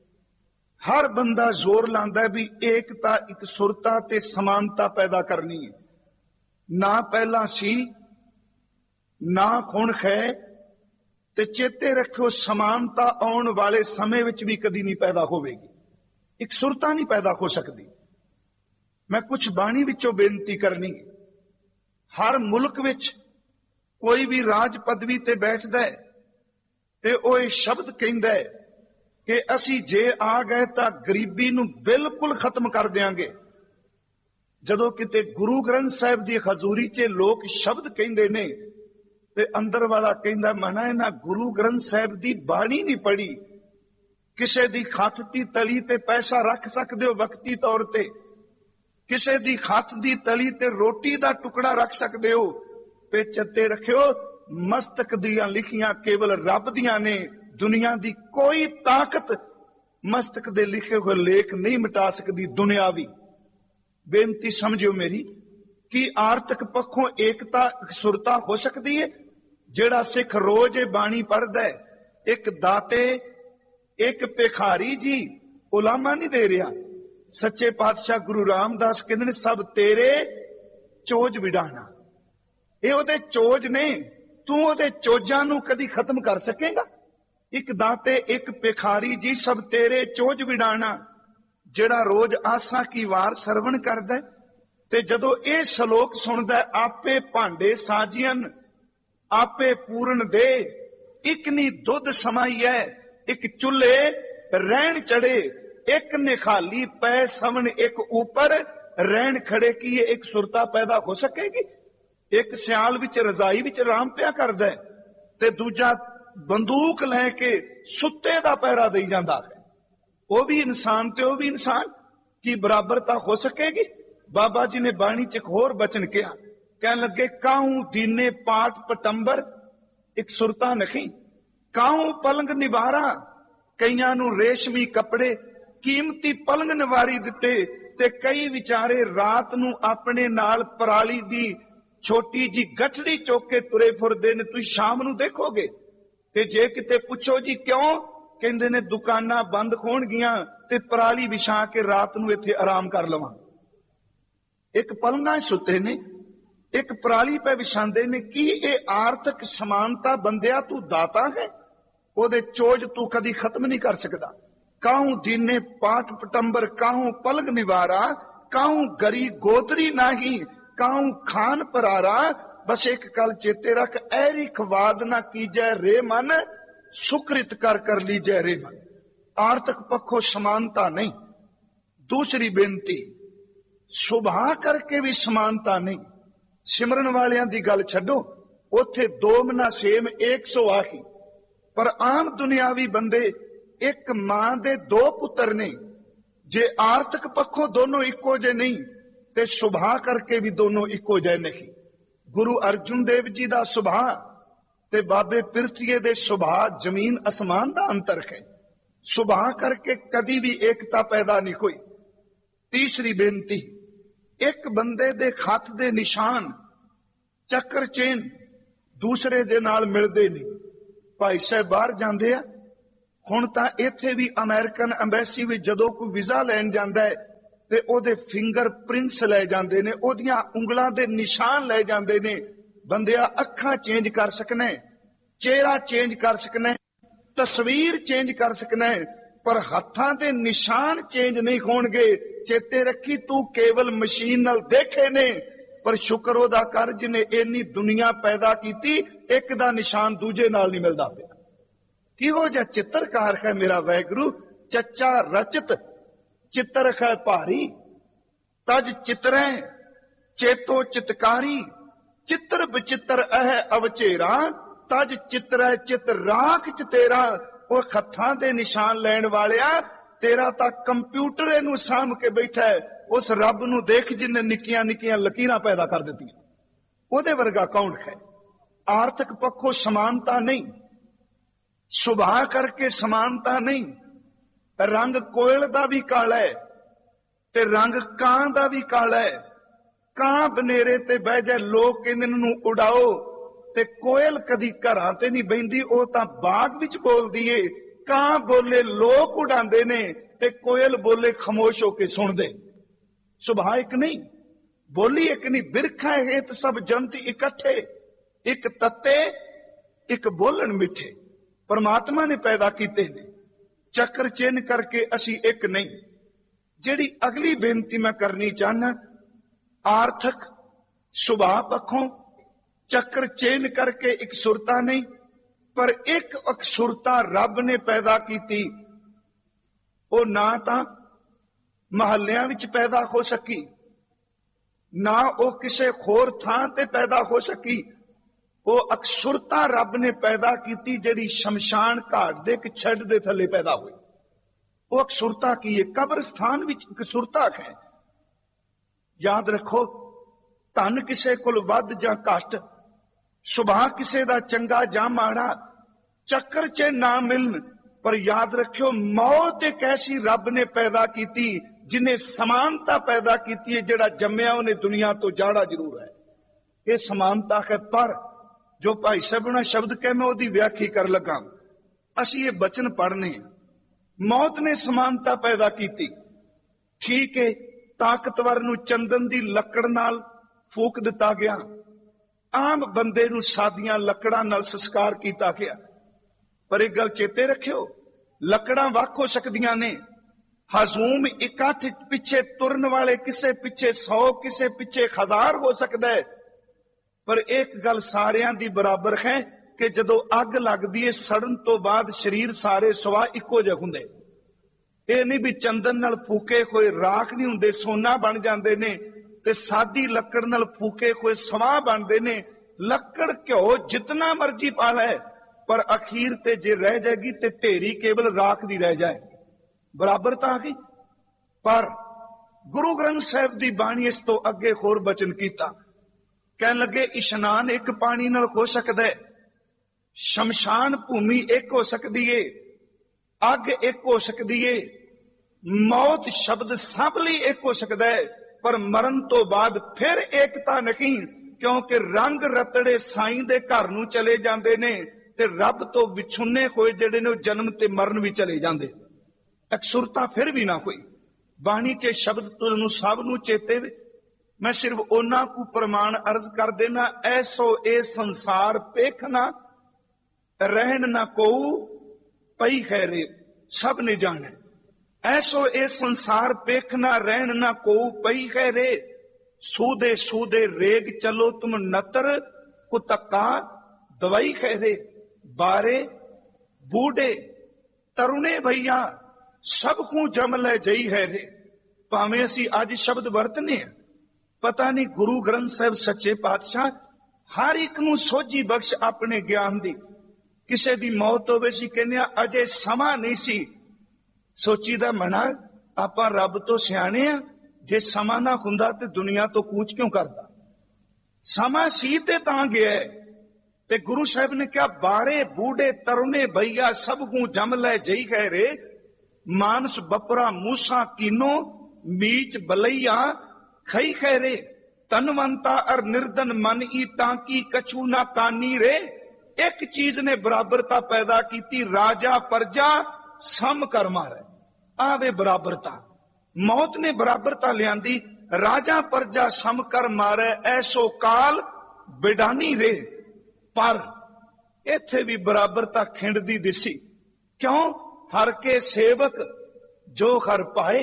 ਹਰ ਬੰਦਾ ਜ਼ੋਰ ਲਾਉਂਦਾ ਵੀ ਏਕਤਾ, ਇੱਕ ਸੁਰਤਾ ਤੇ ਸਮਾਨਤਾ ਪੈਦਾ ਕਰਨੀ ਹੈ। ਨਾ ਪਹਿਲਾਂ ਸੀ, ਨਾ ਹੁਣ ਹੈ, ਤੇ ਚੇਤੇ ਰੱਖਿਓ ਸਮਾਨਤਾ ਆਉਣ ਵਾਲੇ ਸਮੇਂ ਵਿੱਚ ਵੀ ਕਦੀ ਨਹੀਂ ਪੈਦਾ ਹੋਵੇਗੀ। ਇੱਕ ਸੁਰਤਾ ਨਹੀਂ ਪੈਦਾ ਹੋ ਸਕਦੀ। ਮੈਂ ਕੁਝ ਬਾਣੀ ਵਿੱਚੋਂ ਬੇਨਤੀ ਕਰਨੀ ਹੈ। ਹਰ ਮੁਲਕ ਵਿੱਚ ਕੋਈ ਵੀ ਰਾਜ ਪਦਵੀ ਤੇ ਬੈਠਦਾ ਹੈ ਤੇ ਉਹ ਇਹ ਸ਼ਬਦ ਕਹਿੰਦਾ ਹੈ ਕਿ ਅਸੀਂ ਜੇ ਆ ਗਏ ਤਾਂ ਗਰੀਬੀ ਨੂੰ ਬਿਲਕੁਲ ਖਤਮ ਕਰ ਦਿਆਂਗੇ। ਜਦੋਂ ਕਿਤੇ ਗੁਰੂ ਗ੍ਰੰਥ ਸਾਹਿਬ ਦੀ ਹਜ਼ੂਰੀ 'ਚ ਲੋਕ ਸ਼ਬਦ ਕਹਿੰਦੇ ਨੇ ਤੇ ਅੰਦਰ ਵਾਲਾ ਕਹਿੰਦਾ, ਮਨਾ ਇਹਨਾਂ ਗੁਰੂ ਗ੍ਰੰਥ ਸਾਹਿਬ ਦੀ ਬਾਣੀ ਨਹੀਂ ਪੜ੍ਹੀ। ਕਿਸੇ ਦੀ ਖੱਤ ਦੀ ਤਲੀ ਤੇ ਪੈਸਾ ਰੱਖ ਸਕਦੇ ਹੋ ਵਕਤੀ ਤੌਰ ਤੇ, ਕਿਸੇ ਦੀ ਖੱਤ ਦੀ ਤਲੀ ਤੇ ਰੋਟੀ ਦਾ ਟੁਕੜਾ ਰੱਖ ਸਕਦੇ ਹੋ। ਤੇ ਚੇਤੇ ਰੱਖਿਓ, ਮਸਤਕ ਦੀਆਂ ਲਿਖੀਆਂ ਕੇਵਲ ਰੱਬ ਦੀਆਂ ਨੇ। ਦੁਨੀਆ ਦੀ ਕੋਈ ਤਾਕਤ ਮਸਤਕ ਦੇ ਲਿਖੇ ਹੋਏ ਲੇਖ ਨਹੀਂ ਮਿਟਾ ਸਕਦੀ ਦੁਨਿਆਵੀ। ਬੇਨਤੀ ਸਮਝਿਓ ਮੇਰੀ, ਕਿ ਆਰਥਿਕ ਪੱਖੋਂ ਏਕਤਾ, ਸੁਰਤਾ ਹੋ ਸਕਦੀ ਹੈ? ਜਿਹੜਾ ਸਿੱਖ ਰੋਜ਼ ਇਹ ਬਾਣੀ ਪੜ੍ਹਦਾ ਹੈ, ਇੱਕ ਦਾਤੇ, ਇੱਕ ਭਿਖਾਰੀ ਜੀ, ਉਲਾਮਾ ਨਹੀਂ ਦੇ ਰਿਹਾ। ਸੱਚੇ ਪਾਤਸ਼ਾਹ ਗੁਰੂ ਰਾਮਦਾਸ ਕਹਿੰਦੇ ਨੇ, ਸਭ ਤੇਰੇ ਚੋਜ ਵਿਡਾਣਾ। ਇਹ ਉਹਦੇ ਚੋਜ ਨੇ, ਤੂੰ ਉਹਦੇ ਚੋਜਾਂ ਨੂੰ ਕਦੀ ਖਤਮ ਕਰ ਸਕੇਗਾ? ਇੱਕ ਦਾਤੇ, ਇੱਕ ਭਿਖਾਰੀ ਜੀ, ਸਭ ਤੇਰੇ ਚੋਜ ਵਿਡਾਣਾ। ਜਿਹੜਾ ਰੋਜ਼ ਆਸਾ ਕੀ ਵਾਰ ਸਰਵਣ ਕਰਦਾ ਤੇ ਜਦੋਂ ਇਹ ਸ਼ਲੋਕ ਸੁਣਦਾ, ਆਪੇ ਭਾਂਡੇ ਸਾਜੀਆਂ, ਆਪੇ ਪੂਰਨ ਦੇ, ਇੱਕ ਨੀ ਦੁੱਧ ਸਮਾਈਐ, ਇੱਕ ਚੁੱਲ੍ਹੇ ਰਹਿਣ ਚੜੇ, ਇੱਕ ਨਿਖਾਲੀ ਪੈ ਸਮਣ, ਇੱਕ ਉੱਪਰ ਰਹਿਣ ਖੜੇ। ਕੀ ਇਹ ਇੱਕ ਸੁਰਤਾ ਪੈਦਾ ਹੋ ਸਕੇਗੀ? ਇੱਕ ਸਿਆਲ ਵਿੱਚ ਰਜ਼ਾਈ ਵਿੱਚ ਆਰਾਮ ਪਿਆ ਕਰਦਾ ਤੇ ਦੂਜਾ ਬੰਦੂਕ ਲੈ ਕੇ ਸੁੱਤੇ ਦਾ ਪਹਿਰਾ ਦੇਈ ਜਾਂਦਾ ਹੈ। ਉਹ ਵੀ ਇਨਸਾਨ ਤੇ ਉਹ ਵੀ ਇਨਸਾਨ, ਕੀ ਬਰਾਬਰਤਾ ਹੋ ਸਕੇਗੀ? ਬਾਬਾ ਜੀ ਨੇ ਬਾਣੀ 'ਚ ਇੱਕ ਹੋਰ ਬਚਨ ਕਿਹਾ, ਕਹਿਣ ਲੱਗੇ, ਕਾਹੂ ਦੀਨੇ ਪਾਟ ਪਟੰਬਰ, ਇੱਕ ਸੁਰਤਾ ਨਹੀਂ। ਕਾਹੂ ਪਲੰਗ ਨਿਵਾਰਾ, ਕਈਆਂ ਨੂੰ ਰੇਸ਼ਮੀ ਕੱਪੜੇ, ਕੀਮਤੀ ਪਲੰਗ ਨਿਵਾਰੀ ਦਿੱਤੇ ਤੇ ਕਈ ਵਿਚਾਰੇ ਰਾਤ ਨੂੰ ਆਪਣੇ ਨਾਲ ਪਰਾਲੀ ਦੀ ਛੋਟੀ ਜੀ ਗਠੜੀ ਚੁੱਕ ਕੇ ਤੁਰੇ ਫਿਰਦੇ ਨੇ। ਤੁਸੀਂ ਸ਼ਾਮ ਨੂੰ ਦੇਖੋਗੇ ਤੇ ਜੇ ਕਿਤੇ ਪੁੱਛੋ ਜੀ ਕਿਉਂ, ਕਹਿੰਦੇ ਨੇ ਦੁਕਾਨਾਂ ਬੰਦ ਹੋਣਗੀਆਂ ਤੇ ਪਰਾਲੀ ਵਿਛਾ ਕੇ ਰਾਤ ਨੂੰ ਇੱਥੇ ਆਰਾਮ ਕਰ ਲਵਾਂ। ਇੱਕ ਪਲੰਘਾਂ ਸੁੱਤੇ ਨੇ, ਇੱਕ ਪਰਾਲੀ ਪੈ ਵਿਛਾਉਂਦੇ ਨੇ। ਕੀ ਇਹ ਆਰਥਿਕ ਸਮਾਨਤਾ ਬੰਦਿਆ ਤੂੰ ਦਾਤਾ ਹੈ? ਉਹਦੇ ਚੋਜ ਤੂੰ ਕਦੀ ਖਤਮ ਨਹੀਂ ਕਰ ਸਕਦਾ। ਕਾਹੂ ਦੀਨੇ ਪਾਟ ਪਟੰਬਰ, ਕਾਹੂ ਪਲਗ ਨਿਵਾਰਾ, ਕਾਹੂ ਗਰੀ ਗੋਦਰੀ ਨਾਹੀ, ਕਾਹੂ ਖਾਨ ਪਰਾਰਾ। ਬਸ ਇੱਕ ਗੱਲ ਚੇਤੇ ਰੱਖ, ਐਰੀ ਖਵਾਦ ਨਾ ਕੀਜੈ ਰੇ ਮਨ, ਸੁਕ੍ਰਿਤ ਕਰ ਕਰ ਲੀਜੈ ਰੇ ਮਨ। ਆਰਥਿਕ ਪੱਖੋਂ ਸਮਾਨਤਾ ਨਹੀਂ। ਦੂਸਰੀ ਬੇਨਤੀ, ਸੁਭਾ ਕਰਕੇ ਵੀ ਸਮਾਨਤਾ ਨਹੀਂ। ਸਿਮਰਨ ਵਾਲਿਆਂ ਦੀ ਗੱਲ ਛੱਡੋ, ਉੱਥੇ ਦੋ ਮਨਾ ਸੇਮ ਇੱਕ ਸੌ ਆਹੀ, ਪਰ ਆਮ ਦੁਨਿਆਵੀ ਬੰਦੇ, ਇੱਕ ਮਾਂ ਦੇ ਦੋ ਪੁੱਤਰ ਨੇ। ਜੇ ਆਰਥਿਕ ਪੱਖੋਂ ਦੋਨੋਂ ਇੱਕੋ ਜਿਹੇ ਨਹੀਂ ਤੇ ਸੁਭਾ ਕਰਕੇ ਵੀ ਦੋਨੋਂ ਇੱਕੋ ਜਿਹੇ ਨਹੀਂ। ਗੁਰੂ ਅਰਜੁਨ ਦੇਵ ਜੀ ਦਾ ਸੁਭਾਅ ਤੇ ਬਾਬੇ ਪਿਰਥੀਏ ਦੇ ਸੁਭਾਅ ਜ਼ਮੀਨ ਅਸਮਾਨ ਦਾ ਅੰਤਰ ਹੈ। ਸੁਭਾਅ ਕਰਕੇ ਕਦੀ ਵੀ ਏਕਤਾ ਪੈਦਾ ਨਹੀਂ ਹੋਈ। ਤੀਸਰੀ ਬੇਨਤੀ, ਇੱਕ ਬੰਦੇ ਦੇ ਹੱਥ ਦੇ ਨਿਸ਼ਾਨ, ਚੱਕਰ ਚੇਨ ਦੂਸਰੇ ਦੇ ਨਾਲ ਮਿਲਦੇ ਨਹੀਂ। ਭਾਈ ਸਾਹਿਬ ਬਾਹਰ ਜਾਂਦੇ ਆ, ਹੁਣ ਤਾਂ ਇੱਥੇ ਵੀ ਅਮਰੀਕਨ ਐਮਬੈਸੀ ਵਿੱਚ ਜਦੋਂ ਕੋਈ ਵੀਜ਼ਾ ਲੈਣ ਜਾਂਦਾ ਹੈ ਤੇ ਉਹਦੇ ਫਿੰਗਰ ਪ੍ਰਿੰਟਸ ਲੈ ਜਾਂਦੇ ਨੇ, ਉਹਦੀਆਂ ਉਂਗਲਾਂ ਦੇ ਨਿਸ਼ਾਨ ਲੈ ਜਾਂਦੇ ਨੇ। ਬੰਦਿਆ ਅੱਖਾਂ ਚੇਂਜ ਕਰ ਸਕਣਾ, ਚਿਹਰਾ ਚੇਂਜ ਕਰ ਸਕਣਾ, ਤਸਵੀਰ ਚੇਂਜ ਕਰ ਸਕਣਾ, ਪਰ ਹੱਥਾਂ ਦੇ ਨਿਸ਼ਾਨ ਚੇਂਜ ਨਹੀਂ ਹੋਣਗੇ। ਚੇਤੇ ਰੱਖੀ, ਤੂੰ ਕੇਵਲ ਮਸ਼ੀਨ ਨਾਲ ਦੇਖੇ ਨੇ, ਪਰ ਸ਼ੁਕਰ ਉਹਦਾ ਕਰ ਜਿਹਨੇ ਇੰਨੀ ਦੁਨੀਆ ਪੈਦਾ ਕੀਤੀ, ਇੱਕ ਦਾ ਨਿਸ਼ਾਨ ਦੂਜੇ ਨਾਲ ਨਹੀਂ ਮਿਲਦਾ ਪਿਆ। ਕਿਹੋ ਜਿਹਾ ਚਿੱਤਰਕਾਰ ਹੈ ਮੇਰਾ ਵਾਹਿਗੁਰੂ, ਚੱਚਾ ਰਚਤ ਚਿੱਤਰ ਹੈ ਭਾਰੀ, ਤਜ ਚਿਤਰੈ ਚੇਤੋ ਚਿਤਕਾਰੀ, ਚਿੱਤਰ ਬਚਿੱਤਰ ਅਹ ਅਵਚੇਰਾ, ਤਜ ਚਿਤਰੈ ਚਿਤ ਰਾਖ ਚ ਤੇਰਾ। ਉਹ ਹੱਥਾਂ ਦੇ ਨਿਸ਼ਾਨ ਲੈਣ ਵਾਲਿਆ, ਤੇਰਾ ਤਾਂ ਕੰਪਿਊਟਰ ਇਹਨੂੰ ਸਾਂਭ ਕੇ ਬੈਠਾ ਹੈ। ਉਸ ਰੱਬ ਨੂੰ ਦੇਖ ਜਿਹਨੇ ਨਿੱਕੀਆਂ ਨਿੱਕੀਆਂ ਲਕੀਰਾਂ ਪੈਦਾ ਕਰ ਦਿੱਤੀਆਂ, ਉਹਦੇ ਵਰਗਾ ਕੌਣ ਹੈ। ਆਰਥਿਕ ਪੱਖੋਂ ਸਮਾਨਤਾ ਨਹੀਂ, ਸੁਭਾਅ ਕਰਕੇ ਸਮਾਨਤਾ ਨਹੀਂ। ਰੰਗ ਕੋਇਲ ਦਾ ਵੀ ਕਾਲਾ ਹੈ ਤੇ ਰੰਗ ਕਾਂ ਦਾ ਵੀ ਕਾਲਾ ਹੈ। ਕਾਂ ਬਨੇਰੇ ਤੇ ਬਹਿ ਜਾ, ਲੋਕ ਕਹਿੰਦੇ ਨੂੰ ਉਡਾਓ, ਤੇ ਕੋਇਲ ਕਦੀ ਘਰਾਂ ਤੇ ਨਹੀਂ ਬਹਿੰਦੀ, ਉਹ ਤਾਂ ਬਾਗ ਵਿੱਚ ਬੋਲਦੀ ਏ। ਕਾਂ ਬੋਲੇ ਲੋਕ ਉਡਾਉਂਦੇ ਨੇ ਤੇ ਕੋਇਲ ਬੋਲੇ ਖਾਮੋਸ਼ ਹੋ ਕੇ ਸੁਣਦੇ। ਸੁਭਾਅ ਇੱਕ ਨਹੀਂ, ਬੋਲੀ ਇੱਕ ਨਹੀਂ। ਬਿਰਖਾ ਹੇਤ ਸਭ ਜੰਤ ਇਕੱਠੇ, ਇੱਕ ਤੱਤੇ ਇੱਕ ਬੋਲਣ ਮਿੱਠੇ। ਪਰਮਾਤਮਾ ਨੇ ਪੈਦਾ ਕੀਤੇ ਨੇ, ਚੱਕਰ ਚਿੰਨ ਕਰਕੇ ਅਸੀਂ ਇੱਕ ਨਹੀਂ। ਜਿਹੜੀ ਅਗਲੀ ਬੇਨਤੀ ਮੈਂ ਕਰਨੀ ਚਾਹਨਾ, ਆਰਥਿਕ ਸੁਭਾਅ ਪੱਖੋਂ ਚੱਕਰ ਚਿੰਨ ਕਰਕੇ ਇੱਕ ਸੁਰਤਾ ਨਹੀਂ, ਪਰ ਇੱਕ ਅਕਸੁਰਤਾ ਰੱਬ ਨੇ ਪੈਦਾ ਕੀਤੀ। ਉਹ ਨਾ ਤਾਂ ਮਹੱਲਿਆਂ ਵਿੱਚ ਪੈਦਾ ਹੋ ਸਕੀ, ਨਾ ਉਹ ਕਿਸੇ ਹੋਰ ਥਾਂ ਤੇ ਪੈਦਾ ਹੋ ਸਕੀ। ਉਹ ਅਕਸੁਰਤਾ ਰੱਬ ਨੇ ਪੈਦਾ ਕੀਤੀ, ਜਿਹੜੀ ਸ਼ਮਸ਼ਾਨ ਘਾਟ ਦੇ ਇੱਕ ਛੱਡ ਦੇ ਥੱਲੇ ਪੈਦਾ ਹੋਈ। ਉਹ ਅਕਸੁਰਤਾ ਕੀ ਹੈ? ਕਬਰਸਤਾਨ ਵਿੱਚ ਇੱਕ ਸੁਰਤਾ ਹੈ। ਯਾਦ ਰੱਖੋ, ਧਨ ਕਿਸੇ ਕੋਲ ਵੱਧ ਜਾਂ ਘੱਟ, ਸੁਭਾਅ ਕਿਸੇ ਦਾ ਚੰਗਾ ਜਾਂ ਮਾੜਾ, ਚੱਕਰ 'ਚ ਨਾ ਮਿਲਣ, ਪਰ ਯਾਦ ਰੱਖਿਓ, ਮੌਤ ਇੱਕ ਐਸੀ ਰੱਬ ਨੇ ਪੈਦਾ ਕੀਤੀ ਜਿਹਨੇ ਸਮਾਨਤਾ ਪੈਦਾ ਕੀਤੀ ਹੈ। ਜਿਹੜਾ ਜੰਮਿਆ ਉਹਨੇ ਦੁਨੀਆ ਤੋਂ ਜਾਣਾ ਜ਼ਰੂਰ ਹੈ। ਇਹ ਸਮਾਨਤਾ ਹੈ। ਪਰ ਜੋ ਭਾਈ ਸਾਹਿਬ ਨੇ ਸ਼ਬਦ ਕਹੇ, ਮੈਂ ਉਹਦੀ ਵਿਆਖੀ ਕਰ ਲੱਗਾ। ਅਸੀਂ ਇਹ ਬਚਨ ਪੜ੍ਹਨੇ, ਮੌਤ ਨੇ ਸਮਾਨਤਾ ਪੈਦਾ ਕੀਤੀ। ਠੀਕ ਹੈ, ਤਾਕਤਵਰ ਨੂੰ ਚੰਦਨ ਦੀ ਲੱਕੜ ਨਾਲ ਫੂਕ ਦਿੱਤਾ ਗਿਆ, ਆਮ ਬੰਦੇ ਨੂੰ ਸਾਦੀਆਂ ਲੱਕੜਾਂ ਨਾਲ ਸੰਸਕਾਰ ਕੀਤਾ ਗਿਆ। ਪਰ ਇੱਕ ਗੱਲ ਚੇਤੇ ਰੱਖਿਓ, ਲੱਕੜਾਂ ਵੱਖ ਹੋ ਸਕਦੀਆਂ ਨੇ। ਹਜ਼ੂਮ ਇਕੱਠ ਪਿੱਛੇ ਤੁਰਨ ਵਾਲੇ ਕਿਸੇ ਪਿੱਛੇ ਸੌ, ਕਿਸੇ ਪਿੱਛੇ ਹਜ਼ਾਰ ਹੋ ਸਕਦਾ ਹੈ। ਪਰ ਇੱਕ ਗੱਲ ਸਾਰਿਆਂ ਦੀ ਬਰਾਬਰ ਹੈ ਕਿ ਜਦੋਂ ਅੱਗ ਲੱਗਦੀ ਹੈ, ਸੜਨ ਤੋਂ ਬਾਅਦ ਸਰੀਰ ਸਾਰੇ ਸਵਾ ਇੱਕੋ ਜਿਹੇ ਹੁੰਦੇ। ਇਹ ਨਹੀਂ ਵੀ ਚੰਦਨ ਨਾਲ ਫੂਕੇ ਹੋਏ ਰਾਖ ਨਹੀਂ ਹੁੰਦੇ, ਸੋਨਾ ਬਣ ਜਾਂਦੇ ਨੇ, ਤੇ ਸਾਦੀ ਲੱਕੜ ਨਾਲ ਫੂਕੇ ਹੋਏ ਸਵਾ ਬਣਦੇ ਨੇ। ਲੱਕੜ ਘਿਓ ਜਿਤਨਾ ਮਰਜੀ ਪਾ ਲੈ, ਪਰ ਅਖੀਰ ਤੇ ਜੇ ਰਹਿ ਜਾਏਗੀ ਤੇ ਢੇਰੀ ਕੇਵਲ ਰਾਖ ਦੀ ਰਹਿ ਜਾਏ। ਬਰਾਬਰਤਾ ਆ ਗਈ। ਪਰ ਗੁਰੂ ਗ੍ਰੰਥ ਸਾਹਿਬ ਦੀ ਬਾਣੀ ਇਸ ਤੋਂ ਅੱਗੇ ਹੋਰ ਬਚਨ ਕੀਤਾ। ਕਹਿਣ ਲੱਗੇ, ਇਸ਼ਨਾਨ ਇੱਕ ਪਾਣੀ ਨਾਲ ਹੋ ਸਕਦਾ ਹੈ, ਸ਼ਮਸ਼ਾਨ ਭੂਮੀ ਇੱਕ ਹੋ ਸਕਦੀ ਏ, ਅੱਗ ਇੱਕ ਹੋ ਸਕਦੀ ਏ, ਮੌਤ ਸ਼ਬਦ ਸਭ ਲਈ ਇੱਕ ਹੋ ਸਕਦਾ ਹੈ, ਪਰ ਮਰਨ ਤੋਂ ਬਾਅਦ ਫਿਰ ਏਕਤਾ ਨਹੀਂ। ਕਿਉਂਕਿ ਰੰਗ ਰਤੜੇ ਸਾਈਂ ਦੇ ਘਰ ਨੂੰ ਚਲੇ ਜਾਂਦੇ ਨੇ, ਤੇ ਰੱਬ ਤੋਂ ਵਿਛੁੰਨੇ ਹੋਏ ਜਿਹੜੇ ਨੇ ਉਹ ਜਨਮ ਤੇ ਮਰਨ ਵੀ ਚਲੇ ਜਾਂਦੇ। ਅਕਸੁਰਤਾ ਫਿਰ ਵੀ ਨਾ ਕੋਈ। ਬਾਣੀ 'ਚ ਸ਼ਬਦ ਤੁਹਾਨੂੰ ਸਭ ਨੂੰ ਚੇਤੇ ਵੇ। ਮੈਂ ਸਿਰਫ ਉਹਨਾਂ ਕੋ ਪ੍ਰਮਾਣ ਅਰਜ਼ ਕਰ ਦੇਣਾ, ਐਸੋ ਇਹ ਸੰਸਾਰ ਪੇਖਣਾ, ਰਹਿਣ ਨਾ ਕੋਊ ਪਈ ਖੈਰੇ। ਸਭ ਨੇ ਜਾਣਾ, ਐਸੋ ਇਹ ਸੰਸਾਰ ਪੇਖਣਾ, ਰਹਿਣ ਨਾ ਕੋਊ ਪਈ ਖੈਰੇ। ਸੂਦੇ ਸੂਦੇ ਰੇਗ ਚਲੋ ਤੁਮ ਨਤਰ, ਕੁਤਕਾ ਦਵਾਈ ਖੈਰੇ। ਬਾਰੇ ਬੂढ़े ਤਰੁਣੇ ਭਈਆ, ਸਭ ਕੋ ਜਮ ਲੈ ਜਈ ਹੈ ਰੇ। ਭਾਵੇਂ ਅਸੀਂ ਅੱਜ ਸ਼ਬਦ ਵਰਤਨੇ ਆ, ਪਤਾ ਨਹੀਂ ਗੁਰੂ ਗ੍ਰੰਥ ਸਾਹਿਬ ਸੱਚੇ ਪਾਤਸ਼ਾਹ ਹਰ ਇੱਕ ਨੂੰ ਸੋਝੀ ਬਖਸ਼ ਆਪਣੇ ਗਿਆਨ ਦੀ। ਕਿਸੇ ਦੀ ਮੌਤ ਹੋਵੇ ਸੀ ਕਹਿੰਦੇ ਆ ਅਜੇ ਸਮਾਂ ਨਹੀਂ ਸੀ। ਸੋਚੀਦਾ ਮਨਾ ਆਪਾਂ ਰੱਬ ਤੋਂ ਸਿਆਣੇ ਆ, ਜੇ ਸਮਾਂ ਨਾ ਹੁੰਦਾ ਤੇ ਦੁਨੀਆ ਤੋਂ ਕੂਚ ਕਿਉਂ ਕਰਦਾ। ਸਮਾਂ ਸੀ ਤੇ ਤਾਂ ਗਿਆ। ਤੇ ਗੁਰੂ ਸਾਹਿਬ ਨੇ ਕਿਹਾ, ਬਾਰੇ ਬੂढ़े ਤਰੁਣੇ ਭਈਆ, ਸਭ ਕੋ ਜਮ ਲੈ ਜਈ ਹੈ ਰੇ। ਮਾਨਸ ਬਪਰਾ ਮੂਸਾ ਕੀਨੋ, ਮੀਚ ਬਲਈਆ ਖਈ ਖੈਰੇ। ਤਨਵੰਤਾ ਅਰ ਨਿਰਦਨ ਮਨ ਈ, ਤਾਂ ਕੀ ਕਛੂ ਨਾ ਕਾਨੀ ਰੇ। ਇੱਕ ਚੀਜ਼ ਨੇ ਬਰਾਬਰਤਾ ਪੈਦਾ ਕੀਤੀ, ਰਾਜਾ ਪ੍ਰਜਾ सम कर मारै। आवे बराबरता, मौत ने बराबरता लियांदी। राजा प्रजा सम कर मारै, ऐसो काल बिडानी रे। पर इत्थे भी बराबरता खिंडदी दिसी। क्यों? हर के सेवक जो हर पाए।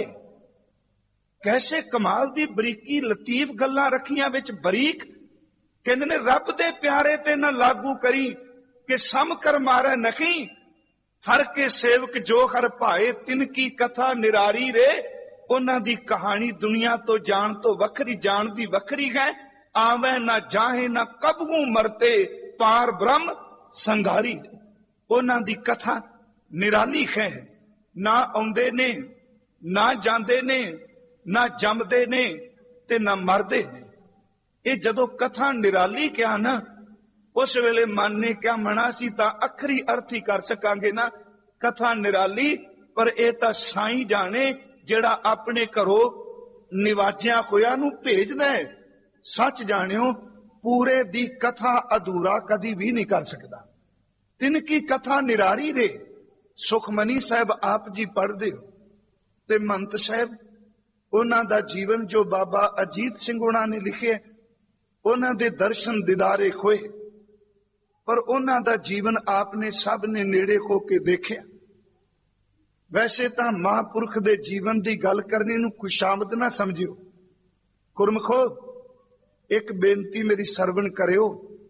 कैसे कमाल दी बरीकी लतीफ गल्लां रखियां विच बरीक। कहंदे ने रब दे प्यारे ते ना लागू करी कि सम कर मारै नखी। हर के सेवक जो हर पाए, तिनकी कथा निरारी रे। उन्हां दी कहानी दुनिया तो जान तो वखरी, जान दी वखरी है। आवे ना जाहे ना कबहू मरते, पार ब्रह्म संघारी। उन्हां दी कथा निराली है। ना आउंदे ने, ना जांदे ने, ना जमदे ने ते ना मरदे ने। ये जदों कथा निराली क्या ना, उस वेले मन ने क्या मना सी तां अखरी अर्थ ही कर सकांगे ना। कथा निराली, पर ये तां साईं जाने जेड़ा अपने घरों निवाजिया होया नूं भेजदा है। सच जानियो, पूरे दी कथा अधूरा कदी भी नहीं कर सकता। तिनकी कथा निरारी रे। सुखमनी साहब आप जी पढ़दे हो ते महंत साहब उन्हां दा जीवन जो बाबा अजीत सिंह उन्हां ने लिखे, उन्हां दे दर्शन दिदारे खोए, पर उन्हां दा जीवन आपने सब ने नेड़े हो के देखिया। वैसे तां महापुरख दे जीवन दी गल करने नूं खुशामद ना समझियो। गुरमुखो, एक बेनती मेरी सरवण करियो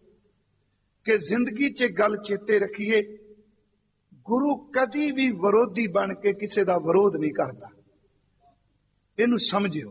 कि जिंदगी च गल चेते रखिए, गुरु कदी भी विरोधी बन के किसी का विरोध नहीं करता। इनू समझियो,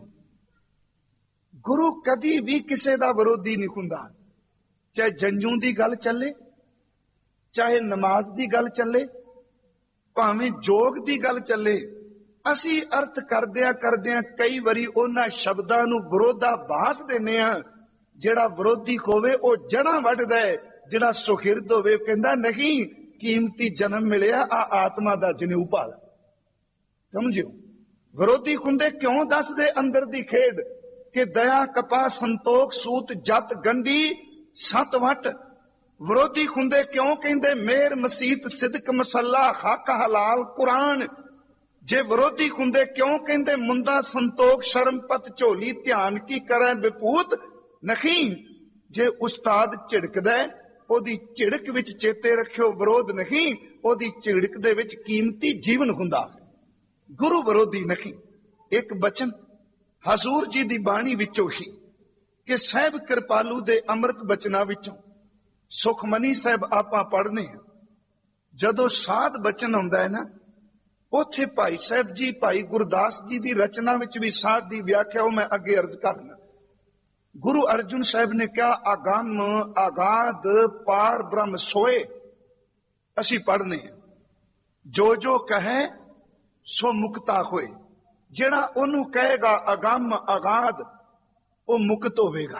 गुरु कदी भी किसी का विरोधी नहीं हुंदा। चाहे जंजू की गल चले, चाहे नमाज की गल चले, भावें जोग की गल चले, असी अर्थ करदिया करदिया कई बारी उन्हां शब्दां नूं विरोधाभास देने आ। जिहड़ा विरोधी होवे वो जड़ां वढदा है, जिहड़ा सुखिरद होवे कहंदा नहीं कीमती जन्म मिलिया, आ आत्मा दा जनेऊ भाल। समझियो, विरोधी हुंदे क्यों दसदे अंदर दी खेड कि दया कपा संतोख सूत जत गंढी सत वट। विरोधी हुंदे क्यों कहंदे मेर मसीत सिदक मसला हक हलाल कुरान। जे विरोधी हुंदे क्यों कहंदे मुंदा संतोख शर्मपत झोली ध्यान की करै विभूत नहीं। जे उस्ताद झिड़कदा ओदी झिड़क विच चेते रखियो विरोध नहीं, ओदी झिड़क दे विच कीमती जीवन हुंदा। गुरु विरोधी नहीं। एक बचन हजूर जी दी बाणी विचों ही कि साहब कृपालू दे अमृत बचना विचों सुखमनी साहब आपां पढ़ने हैं। जदों साध बचन आउंदा है ना, उथे भाई साहब जी भाई गुरदास जी की रचना विच भी साध की व्याख्या मैं अगे अर्ज करना। गुरु अर्जुन साहब ने कहा आगम आगाद पार ब्रह्म सोए। असी पढ़ने जो जो कहे सो मुक्ता होए। जेड़ा ओनू कहेगा अगम आगाद वो मुक्त होवेगा।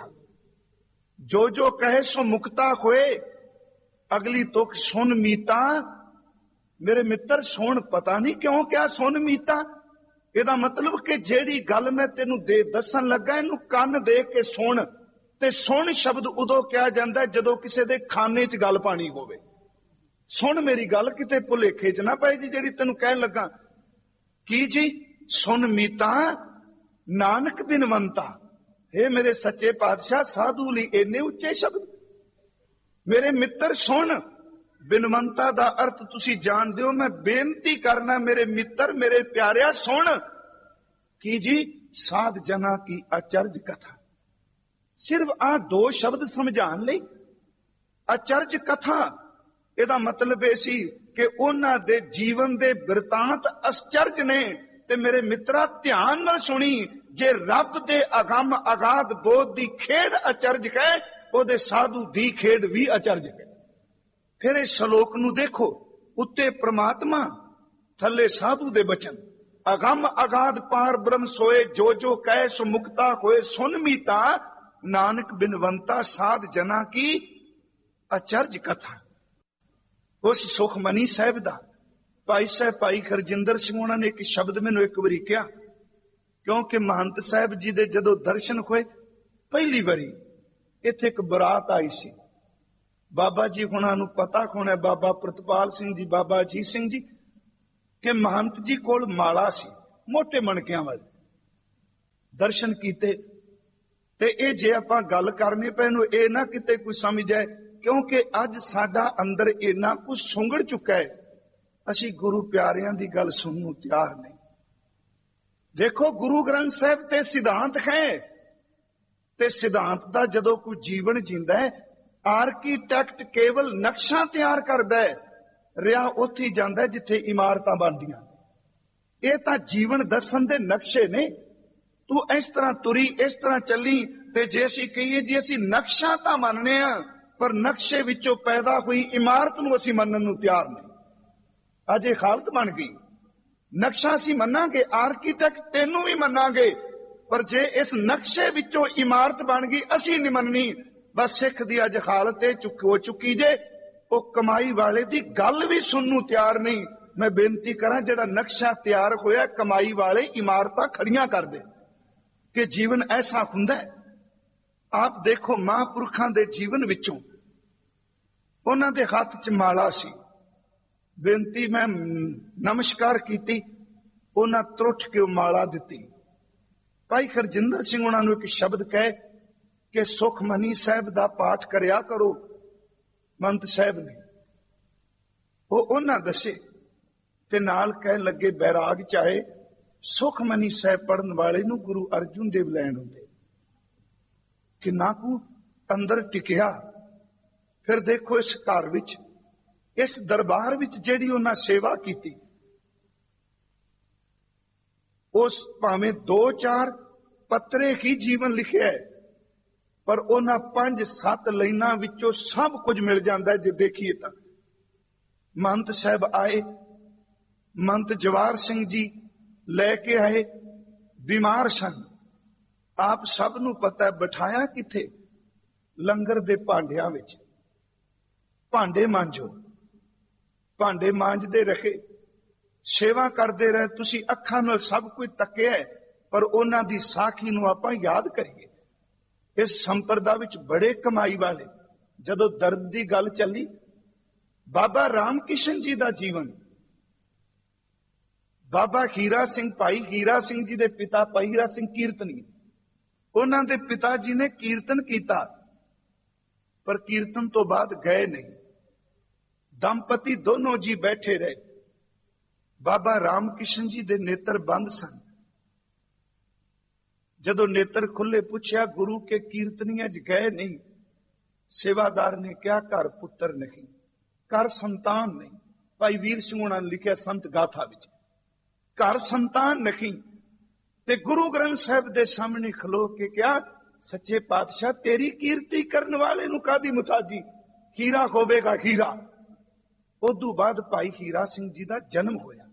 जो जो कहे सो मुक्ता होए। अगली तुक सुन मीता। मेरे मित्र सुन, पता नहीं क्यों क्या सुन मीता। ਇਹਦਾ मतलब कि ਜਿਹੜੀ गल मैं तेनू दे दसन लगा इनू कान दे के सुन। ते सुन शब्द उदों किया जाता जदों किसी दे खाने च गल पानी होवे। सुन मेरी गल किते भुलेखे च ना पाए जी ਜਿਹੜੀ तेनू कहन लगा। की जी सुन मीता नानक बिनवंता। हे मेरे सच्चे पातशाह साधु ली इन्ने उच्चे शब्द। मेरे मित्र सुन, बिनवंता दा अर्थ तुसी जान दियो। मैं बेनती करना मेरे मित्र मेरे प्यारिया सुन। की जी साध जना की अचरज कथा। सिर्फ आ दो शब्द समझाने लई अचरज कथा। ਇਹਦਾ मतलब ਇਹ ਸੀ कि ਉਹਨਾਂ ਦੇ जीवन ਦੇ ਬਿਰਤਾਂਤ ਅਚਰਜ ਨੇ। ਤੇ ਮੇਰੇ ਮਿੱਤਰਾ ਧਿਆਨ ਨਾਲ ਸੁਣੀ, ਜੇ ਰੱਬ ਦੇ ਅਗੰਮ ਅਗਾਧ ਬੋਧ ਦੀ ਖੇਡ ਅਚਰਜ ਹੈ, ਉਹਦੇ ਸਾਧੂ ਦੀ ਖੇਡ ਵੀ ਅਚਰਜ ਹੈ। फिर इस श्लोक नू देखो, उत्ते परमात्मा थले साधु दे बचन। अगम अगाध पार ब्रह्म सोए, जो जो कहे सो मुक्ता होए। सुन मीता नानक बिनवंता साध जना की अचरज कथा। उस सुखमनी साहब दा भाई साहब भाई खरजिंदर सिंह उन्होंने एक शब्द मैनू एक बारी कहा, क्योंकि महंत साहब जी दे जदों दर्शन होए पहली बारी इत्थे एक बरात आई सी। बाबा जी हुणां नूं पता होना, बाबा प्रतपाल सिंह जी, बाबा अजीत सिंह जी ਕਿ ਮਹੰਤ ਜੀ ਕੋਲ ਮਾਲਾ ਸੀ ਮੋਟੇ ਮਣਕਿਆਂ ਵਾਲੀ, ਦਰਸ਼ਨ ਕੀਤੇ। ਤੇ ਇਹ ਜੇ ਆਪਾਂ ਗੱਲ ਕਰਨੀ ਪਏ ਨੂੰ ਇਹ ਨਾ ਕਿਤੇ ਕੋਈ ਸਮਝ ਜਾਏ, ਕਿਉਂਕਿ ਅੱਜ ਸਾਡਾ ਅੰਦਰ ਇੰਨਾ ਕੁਝ ਸੁੰਗੜ ਚੁੱਕਾ ਹੈ, ਅਸੀਂ ਗੁਰੂ ਪਿਆਰਿਆਂ ਦੀ ਗੱਲ ਸੁਣਨ ਨੂੰ ਤਿਆਰ ਨਹੀਂ। ਦੇਖੋ ਗੁਰੂ ਗ੍ਰੰਥ ਸਾਹਿਬ ਤੇ ਸਿਧਾਂਤ ਹੈ, ਤੇ ਸਿਧਾਂਤ ਦਾ ਜਦੋਂ ਕੋਈ ਜੀਵਨ ਜੀਂਦਾ ਹੈ, ਆਰਕੀਟੈਕਟ ਕੇਵਲ ਨਕਸ਼ਾ ਤਿਆਰ ਕਰਦਾ ਹੈ, ਰਿਹਾ ਉੱਥੇ ਜਾਂਦਾ ਜਿੱਥੇ ਇਮਾਰਤਾਂ ਬਣਦੀਆਂ। ਇਹ ਤਾਂ ਜੀਵਨ ਦੱਸਣ ਦੇ ਨਕਸ਼ੇ ਨੇ। ਤੂੰ ਇਸ ਤਰ੍ਹਾਂ ਤੁਰੀ, ਇਸ ਤਰ੍ਹਾਂ ਚੱਲੀ, ਤੇ ਜੇ ਅਸੀਂ ਕਹੀਏ ਜੀ ਅਸੀਂ ਨਕਸ਼ਾ ਤਾਂ ਮੰਨਨੇ ਆ, ਪਰ ਨਕਸ਼ੇ ਵਿੱਚੋਂ ਪੈਦਾ ਹੋਈ ਇਮਾਰਤ ਨੂੰ ਅਸੀਂ ਮੰਨਣ ਨੂੰ ਤਿਆਰ ਨਹੀਂ। ਅੱਜ ਇਹ ਹਾਲਤ ਬਣ ਗਈ। ਨਕਸ਼ਾ ਅਸੀਂ ਮੰਨਾਂਗੇ, ਆਰਕੀਟੈਕਟ ਤੈਨੂੰ ਵੀ ਮੰਨਾਂਗੇ, ਪਰ ਜੇ ਇਸ ਨਕਸ਼ੇ ਵਿੱਚੋਂ ਇਮਾਰਤ ਬਣ ਗਈ ਅਸੀਂ ਨਹੀਂ ਮੰਨਣੀ। ਬਸ ਸਿੱਖ ਦੀ ਅੱਜ ਹਾਲਤ ਇਹ ਚੁੱਕ ਹੋ ਚੁੱਕੀ ਜੇ, ਉਹ ਕਮਾਈ ਵਾਲੇ ਦੀ ਗੱਲ ਵੀ ਸੁਣਨ ਨੂੰ ਤਿਆਰ ਨਹੀਂ। ਮੈਂ ਬੇਨਤੀ ਕਰਾਂ, ਜਿਹੜਾ ਨਕਸ਼ਾ ਤਿਆਰ ਹੋਇਆ ਕਮਾਈ ਵਾਲੇ ਇਮਾਰਤਾਂ ਖੜੀਆਂ ਕਰਦੇ, ਕਿ ਜੀਵਨ ਐਸਾ ਹੁੰਦਾ ਹੈ। ਆਪ ਦੇਖੋ ਮਹਾਂਪੁਰਖਾਂ ਦੇ ਜੀਵਨ ਵਿੱਚੋਂ ਉਹਨਾਂ ਦੇ ਹੱਥ 'ਚ ਮਾਲਾ ਸੀ। ਬੇਨਤੀ ਮੈਂ ਨਮਸਕਾਰ ਕੀਤੀ, ਉਹਨਾਂ ਤਰੁੱਠ ਕੇ ਉਹ ਮਾਲਾ ਦਿੱਤੀ। ਭਾਈ ਹਰਜਿੰਦਰ ਸਿੰਘ ਉਹਨਾਂ ਨੂੰ ਇੱਕ ਸ਼ਬਦ ਕਹੇ ਕਿ ਸੁਖਮਨੀ ਸਾਹਿਬ ਦਾ ਪਾਠ ਕਰਿਆ ਕਰੋ। ਮੰਤ ਸਾਹਿਬ ਨੇ ਉਹ ਉਹਨਾਂ ਦੱਸੇ, ਤੇ ਨਾਲ ਕਹਿਣ ਲੱਗੇ ਬੈਰਾਗ ਚਾਹੇ ਸੁਖਮਨੀ ਸਾਹਿਬ ਪੜਨ ਵਾਲੇ ਨੂੰ ਗੁਰੂ ਅਰਜੁਨ ਦੇਵ ਲੈਣ ਹੁੰਦੇ। ਕਿੰਨਾ ਕੁ ਅੰਦਰ ਟਿਕਿਆ। ਫਿਰ ਦੇਖੋ ਇਸ ਘਰ ਵਿੱਚ, ਇਸ ਦਰਬਾਰ ਵਿੱਚ ਜਿਹੜੀ ਉਹਨਾਂ ਸੇਵਾ ਕੀਤੀ, ਉਸ ਭਾਵੇਂ ਦੋ ਚਾਰ ਪੱਤਰੇ ਹੀ ਜੀਵਨ ਲਿਖਿਆ ਹੈ, ਪਰ ਉਹਨਾਂ ਪੰਜ ਸੱਤ ਲਾਈਨਾਂ ਵਿੱਚੋਂ ਸਭ ਕੁਝ ਮਿਲ ਜਾਂਦਾ ਜੇ ਦੇਖੀਏ ਤਾਂ। ਮਹੰਤ ਸਾਹਿਬ ਆਏ, ਮਹੰਤ ਜਵਾਰ ਸਿੰਘ ਜੀ ਲੈ ਕੇ ਆਏ, ਬਿਮਾਰ ਸਨ। ਆਪ ਸਭ ਨੂੰ ਪਤਾ ਹੈ ਬਿਠਾਇਆ ਕਿੱਥੇ? ਲੰਗਰ ਦੇ ਭਾਂਡਿਆਂ ਵਿੱਚ। ਭਾਂਡੇ ਮਾਂਜੋ, ਭਾਂਡੇ ਮਾਂਜਦੇ ਰਹੇ, ਸੇਵਾ ਕਰਦੇ ਰਹੇ। ਤੁਸੀਂ ਅੱਖਾਂ ਨਾਲ ਸਭ ਕੁਝ ਤੱਕਿਆ, ਪਰ ਉਹਨਾਂ ਦੀ ਸਾਖੀ ਨੂੰ ਆਪਾਂ ਯਾਦ ਕਰੀਏ। ਇਸ ਸੰਪਰਦਾ ਵਿੱਚ ਬੜੇ ਕਮਾਈ ਵਾਲੇ। ਜਦੋਂ ਦਰਦ ਦੀ ਗੱਲ ਚੱਲੀ, ਬਾਬਾ ਰਾਮ ਕਿਸ਼ਨ ਜੀ ਦਾ ਜੀਵਨ, ਬਾਬਾ ਹੀਰਾ ਸਿੰਘ, ਭਾਈ ਹੀਰਾ ਸਿੰਘ ਜੀ ਦੇ ਪਿਤਾ ਭਾਈ ਹੀਰਾ ਸਿੰਘ ਕੀਰਤਨੀ, ਉਹਨਾਂ ਦੇ ਪਿਤਾ ਜੀ ਨੇ ਕੀਰਤਨ ਕੀਤਾ, ਪਰ ਕੀਰਤਨ ਤੋਂ ਬਾਅਦ ਗਏ ਨਹੀਂ। ਦੰਪਤੀ ਦੋਨੋਂ ਜੀ ਬੈਠੇ ਰਹੇ। ਬਾਬਾ ਰਾਮ ਕਿਸ਼ਨ ਜੀ ਦੇ ਨੇਤਰ ਬੰਦ ਸਨ। ਜਦੋਂ ਨੇਤਰ ਖੁੱਲੇ, ਪੁੱਛਿਆ ਗੁਰੂ ਕੇ ਕੀਰਤਨੀਆਂ ਚ ਗਏ ਨਹੀਂ? ਸੇਵਾਦਾਰ ਨੇ ਕਿਹਾ ਘਰ ਪੁੱਤਰ ਨਹੀਂ, ਘਰ ਸੰਤਾਨ ਨਹੀਂ। ਭਾਈ ਵੀਰ ਸਿੰਘ ਉਹਨਾਂ ਨੇ ਲਿਖਿਆ ਸੰਤ ਗਾਥਾ ਵਿੱਚ, ਘਰ ਸੰਤਾਨ ਨਹੀਂ। ਤੇ ਗੁਰੂ ਗ੍ਰੰਥ ਸਾਹਿਬ ਦੇ ਸਾਹਮਣੇ ਖਲੋ ਕੇ ਕਿਹਾ, ਸੱਚੇ ਪਾਤਸ਼ਾਹ ਤੇਰੀ ਕੀਰਤੀ ਕਰਨ ਵਾਲੇ ਨੂੰ ਕਾਦੀ ਮੁਤਾਜੀ, ਹੀਰਾ ਹੋਵੇਗਾ ਹੀਰਾ। ਉਦੋਂ ਬਾਅਦ ਭਾਈ ਹੀਰਾ ਸਿੰਘ ਜੀ ਦਾ ਜਨਮ ਹੋਇਆ।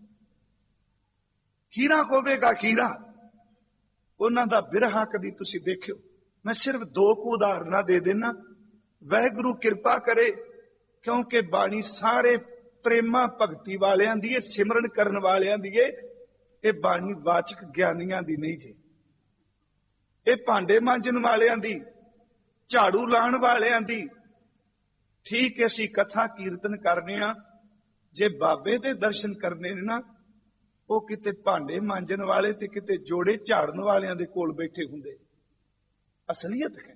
ਹੀਰਾ ਹੋਵੇਗਾ ਹੀਰਾ, ਉਹਨਾਂ ਦਾ ਬਿਰਹਾ ਕਦੀ ਤੁਸੀਂ ਦੇਖਿਓ? ਮੈਂ ਸਿਰਫ ਦੋ ਕੁ ਉਦਾਹਰਨਾਂ ਦੇ ਦੇਣਾ। ਵਾਹਿਗੁਰੂ ਕਿਰਪਾ ਕਰੇ, ਕਿਉਂਕਿ ਬਾਣੀ ਸਾਰੇ ਪ੍ਰੇਮਾ ਭਗਤੀ ਵਾਲਿਆਂ ਦੀ ਏ, ਸਿਮਰਨ ਕਰਨ ਵਾਲਿਆਂ ਦੀ ਏ। ਇਹ ਬਾਣੀ ਵਾਚਕ ਗਿਆਨੀਆਂ ਦੀ ਨਹੀਂ ਜੇ। ਇਹ ਭਾਂਡੇ ਮਾਂਜਣ ਵਾਲਿਆਂ ਦੀ, ਝਾੜੂ ਲਾਉਣ ਵਾਲਿਆਂ ਦੀ। ਠੀਕ ਅਸੀਂ ਕਥਾ ਕੀਰਤਨ ਕਰਨੇ ਆ, ਜੇ ਬਾਬੇ ਦੇ ਦਰਸ਼ਨ ਕਰਨੇ ਨੇ ਨਾ, ਉਹ ਕਿਤੇ ਭਾਂਡੇ ਮਾਂਜਣ ਵਾਲੇ ਤੇ ਕਿਤੇ ਜੋੜੇ ਝਾੜਨ ਵਾਲਿਆਂ ਦੇ ਕੋਲ ਬੈਠੇ ਹੁੰਦੇ। ਅਸਲੀਅਤ ਹੈ।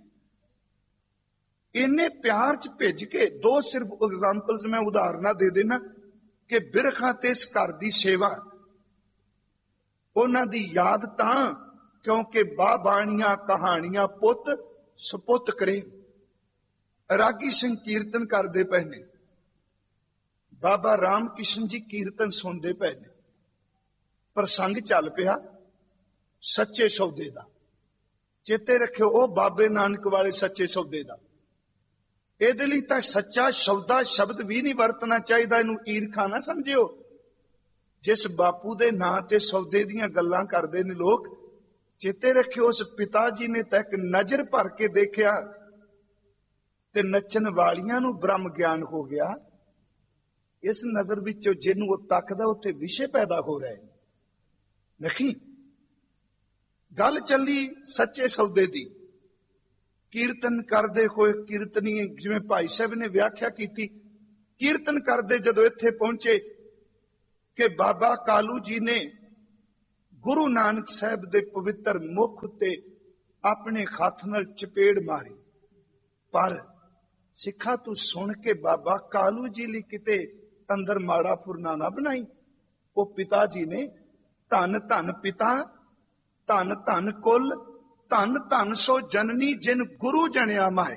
ਇੰਨੇ ਪਿਆਰ ਚ ਭਿੱਜ ਕੇ, ਦੋ ਸਿਰਫ ਐਗਜ਼ਾਮਪਲਸ ਮੈਂ ਉਦਾਹਰਨਾਂ ਦੇ ਦੇਣਾ, ਕਿ ਬਿਰਖਾਂ ਤੇ ਇਸ ਘਰ ਦੀ ਸੇਵਾ, ਉਹਨਾਂ ਦੀ ਯਾਦ ਤਾਂ ਕਿਉਂਕਿ ਬਾਬਾਣੀਆਂ ਕਹਾਣੀਆਂ ਪੁੱਤ ਸਪੁੱਤ ਕਰੇ। ਰਾਗੀ ਸਿੰਘ ਕੀਰਤਨ ਕਰਦੇ ਪਏ ਨੇ, ਬਾਬਾ ਰਾਮ ਕਿਸ਼ਨ ਜੀ ਕੀਰਤਨ ਸੁਣਦੇ ਪਏ ਨੇ। ਪ੍ਰਸੰਗ ਚੱਲ ਪਿਆ ਸੱਚੇ ਸੌਦੇ ਦਾ। ਚੇਤੇ ਰੱਖਿਓ, ਉਹ ਬਾਬੇ ਨਾਨਕ ਵਾਲੇ ਸੱਚੇ ਸੌਦੇ ਦਾ। ਇਹਦੇ ਲਈ ਤਾਂ ਸੱਚਾ ਸੌਦਾ ਸ਼ਬਦ ਵੀ ਨਹੀਂ ਵਰਤਣਾ ਚਾਹੀਦਾ। ਇਹਨੂੰ ਈਰਖਾ ਨਾ ਸਮਝਿਓ। ਜਿਸ ਬਾਪੂ ਦੇ ਨਾਂ ਤੇ ਸੌਦੇ ਦੀਆਂ ਗੱਲਾਂ ਕਰਦੇ ਨੇ ਲੋਕ, ਚੇਤੇ ਰੱਖਿਓ ਉਸ ਪਿਤਾ ਜੀ ਨੇ ਤਾਂ ਇੱਕ ਨਜ਼ਰ ਭਰ ਕੇ ਦੇਖਿਆ ਤੇ ਨੱਚਣ ਵਾਲੀਆਂ ਨੂੰ ਬ੍ਰਹਮ ਗਿਆਨ ਹੋ ਗਿਆ। ਇਸ ਨਜ਼ਰ ਵਿੱਚੋਂ ਜਿਹਨੂੰ ਉਹ ਤੱਕਦਾ, ਉੱਥੇ ਵਿਸ਼ੇ ਪੈਦਾ ਹੋ ਰਹੇ ਨਹੀਂ। ਗੱਲ ਚੱਲੀ ਸੱਚੇ ਸੌਦੇ ਦੀ। ਕੀਰਤਨ ਕਰਦੇ ਹੋਏ ਕੀਰਤਨੀ, ਜਿਵੇਂ ਭਾਈ ਸਾਹਿਬ ਨੇ ਵਿਆਖਿਆ ਕੀਤੀ, ਕੀਰਤਨ ਕਰਦੇ ਜਦੋਂ ਇੱਥੇ ਪਹੁੰਚੇ, कि बाबा कालू जी ने गुरु नानक साहब दे पवित्र मुख उत्ते अपने हथ नाल चपेड़ मारी। पर सिखा तू सुन के बाबा कालू जी लई किते अंदर माड़ा फुरना ना बनाई। वो पिता जी ने धन धन पिता, धन धन कुल, धन धन सो जननी जिन गुरु जनिया माए।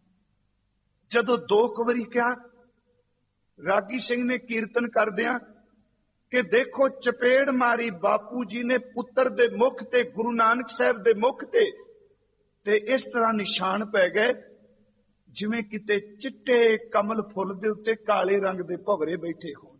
जदों दो कवरी क्या रागी सिंह ने कीर्तन करदियां कि देखो चपेड़ मारी बापू जी ने पुत्र दे मुख ते, गुरु नानक साहब दे मुख ते, ते इस तरह निशान पै गए जिवें किते चिट्टे कमल फुल दे उत्ते काले रंग दे भवरे बैठे होण,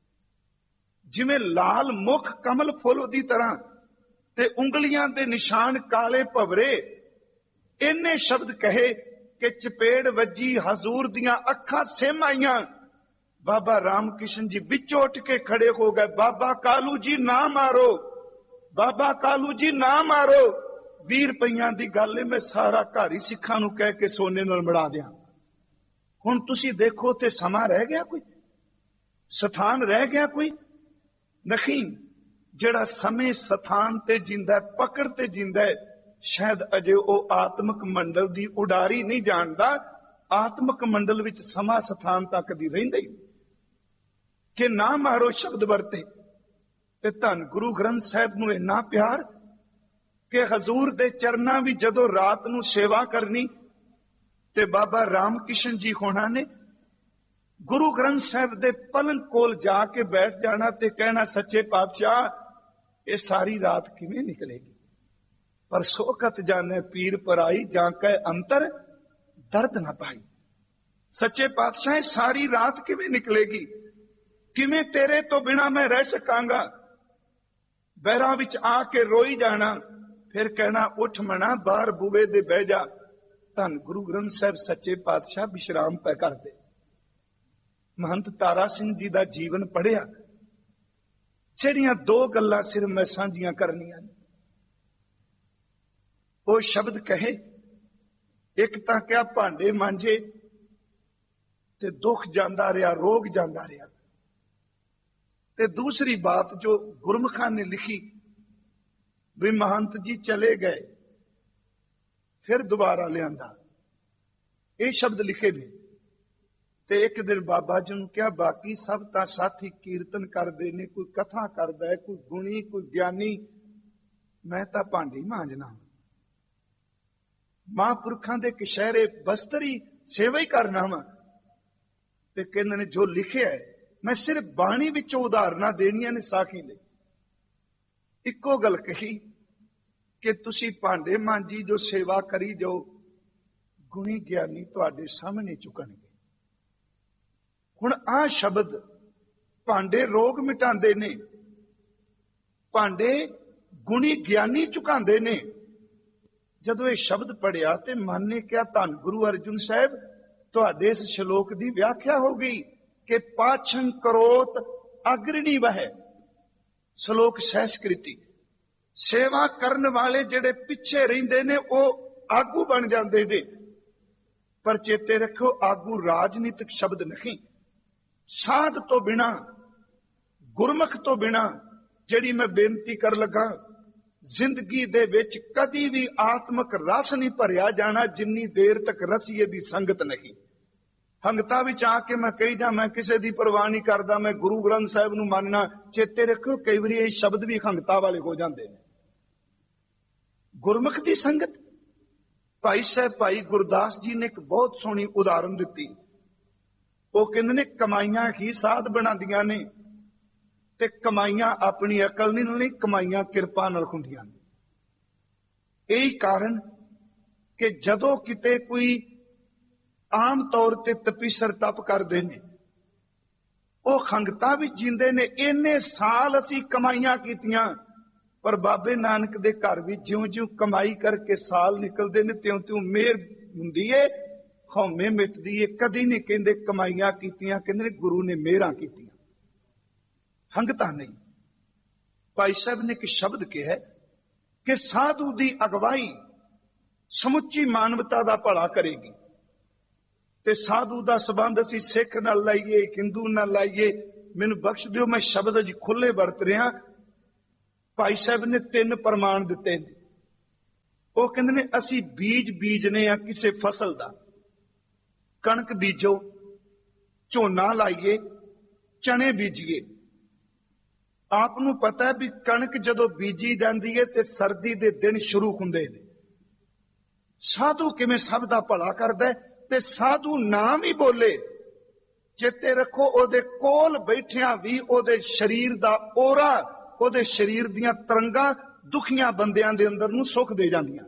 जिवें लाल मुख कमल फुल दी तरह ते उंगलियां दे निशान काले भवरे। इन्ने शब्द कहे कि चपेड़ वजी, हजूर दियां अखां सिम आईयां। बाबा राम किशन जी विचों उठ के खड़े हो गए, बाबा कालू जी ना मारो, बाबा कालू जी ना मारो। बीस रुपइयां दी गल है, मैं सारा घर ही सिखां नूं कह के सोने नाल मड़ा दियां। हुण तुसीं देखो ते समा रह गया कोई, स्थान रह गया कोई नहीं। जिहड़ा समय स्थान ते जिंदा है, पकड़ ते जिंदा है, शायद अजे वो आत्मक मंडल दी उडारी नहीं जानदा। आत्मक मंडल विच समा स्थान तक दी रहिंदा ही कि ना मारो शब्द वरते। ते धन गुरु ग्रंथ साहिब नूं इन्ना प्यार कि हजूर दे चरनां भी जदों रात नूं सेवा करनी ते बाबा राम किशन जी होना ने गुरु ग्रंथ साहिब दे पलंग कोल जाके बैठ जाना ते कहना, सच्चे पातशाह ये सारी रात किवें निकलेगी, पर सोकत जाने पीर पराई जाके अंतर दर्द ना पाई। सच्चे पातशाह सारी रात किवें निकलेगी, किवें तेरे तो बिना मैं रह सकांगा। बैरां विच आके रोई जाना, फिर कहना उठ मना बाहर बूवे दे बह जा। धन गुरु ग्रंथ साहिब सच्चे पातशाह विश्राम पै करदे। महंत तारा सिंह जी दा जीवन पढ़िया, ਜਿਹੜੀਆਂ दो गल्लां सिर मैं सांझियां करनियां ने। वो शब्द कहे, एक तां क्या भांडे मांजे ते दुख जांदा रहा, रोग जांदा रहा, ते दूसरी बात जो गुरमुखां ने लिखी भी महंत जी चले गए फिर दोबारा लियांदा, ये शब्द लिखे ने। ते एक दिन बाबा जी ने क्या बाकी सब तां साथी कीर्तन करदे ने, कोई कथा करदा है, कोई गुणी, कोई ज्ञानी, मैं तां भांडे मांजना, महापुरखां दे कशहरे बस्तरी सेवा ही करना वा। ते कहंदे ने जो लिखिया है मैं सिर्फ बाणी विचों उदाहरणां देणियां ने साखी लई। इक्को गल कही कि तुसी भांडे मांजी जो सेवा करी जाओ, गुणी ज्ञानी तुहाडे सामने झुकणगे। हुण आ शब्द भांडे रोग मिटांदे ने, भांडे गुणी ज्ञानी झुकांदे ने। जदों ये शब्द पढ़िया ते मन ने क्या धन गुरु अर्जुन साहब तुहाडे इस श्लोक की व्याख्या हो गई कि पाछन करोत अग्रणी वह। श्लोक संस्कृति सेवा करन वाले जेड़े पिछे रहिंदे ने वो आगू बन जांदे ने। पर चेते रखो आगू राजनीतिक शब्द नहीं। साध तो बिना, गुरमुख तो बिना जिहड़ी मैं बेनती कर लगा, जिंदगी दे विच कदी भी आत्मक रस नहीं भरिया जाना जिन्नी देर तक रसीए दी संगत नहीं। हंगता विच आके मैं कही जा मैं किसी दी परवाह नहीं करदा, मैं गुरु ग्रंथ साहिब नूं मानना। चेते रखो कई बारी ये शब्द भी हंगता वाले हो जाते हैं। गुरमुख दी संगत, भाई साहब भाई गुरदास जी ने एक बहुत सोहनी उदाहरण दी। वो कहंदे ने कमाइयां ही साध बनांदियां ने ते कमाइयां अपनी अकल नहीं, कमाइयां किरपा नाल हुंदियां ने। यही कारण कि जदों किते कोई आम तौर ते तपीसर तप करदे ने, वो खंगता भी जींदे ने। इन्ने साल असी कमाइयां कीतियां, पर बाबे नानक दे घर भी ज्यों ज्यों कमाई करके साल निकलदे ने त्यों त्यों मेहर हुंदी है, हौमे मिटदी है। कदी नहीं कहंदे कमाइयां कीतियां, कहंदे गुरु ने मेहरां कीतियां, हंगता नहीं। भाई साहब ने एक शब्द कहा कि साधु दी अगवाई समुची मानवता दा भला करेगी। ते साधु दा संबंध असी सिख नाल लाइए, हिंदू नाल लाइए, ਮੈਨੂੰ ਬਖਸ਼ ਦਿਓ, ਮੈਂ ਸ਼ਬਦ ਅਜ ਖੁੱਲੇ ਵਰਤ ਰਿਹਾ। ਭਾਈ ਸਾਹਿਬ ਨੇ ਤਿੰਨ ਪ੍ਰਮਾਣ ਦਿੱਤੇ ਨੇ। ਉਹ ਕਹਿੰਦੇ ਨੇ ਅਸੀਂ ਬੀਜ ਬੀਜਨੇ ਆ ਕਿਸੇ ਫਸਲ ਦਾ, ਕਣਕ ਬੀਜੋ, ਝੋਨਾ ਲਾਈਏ, ਚਣੇ ਬੀਜੀਏ। ਆਪ ਨੂੰ ਪਤਾ ਹੈ ਵੀ ਕਣਕ ਜਦੋਂ ਬੀਜੀ ਜਾਂਦੀ ਹੈ ਤੇ ਸਰਦੀ ਦੇ ਦਿਨ ਸ਼ੁਰੂ ਹੁੰਦੇ ਨੇ। ਸਾਧੂ ਕਿਵੇਂ ਸਭ ਦਾ ਭਲਾ ਕਰਦਾ ਹੈ, ਤੇ ਸਾਧੂ ਨਾ ਵੀ ਬੋਲੇ, ਚੇਤੇ ਰੱਖੋ ਉਹਦੇ ਕੋਲ ਬੈਠਿਆਂ ਵੀ ਉਹਦੇ ਸਰੀਰ ਦਾ ਔਰਾ, ਉਹਦੇ ਸਰੀਰ ਦੀਆਂ ਤਰੰਗਾਂ ਦੁਖੀਆਂ ਬੰਦਿਆਂ ਦੇ ਅੰਦਰ ਨੂੰ ਸੁੱਖ ਦੇ ਜਾਂਦੀਆਂ।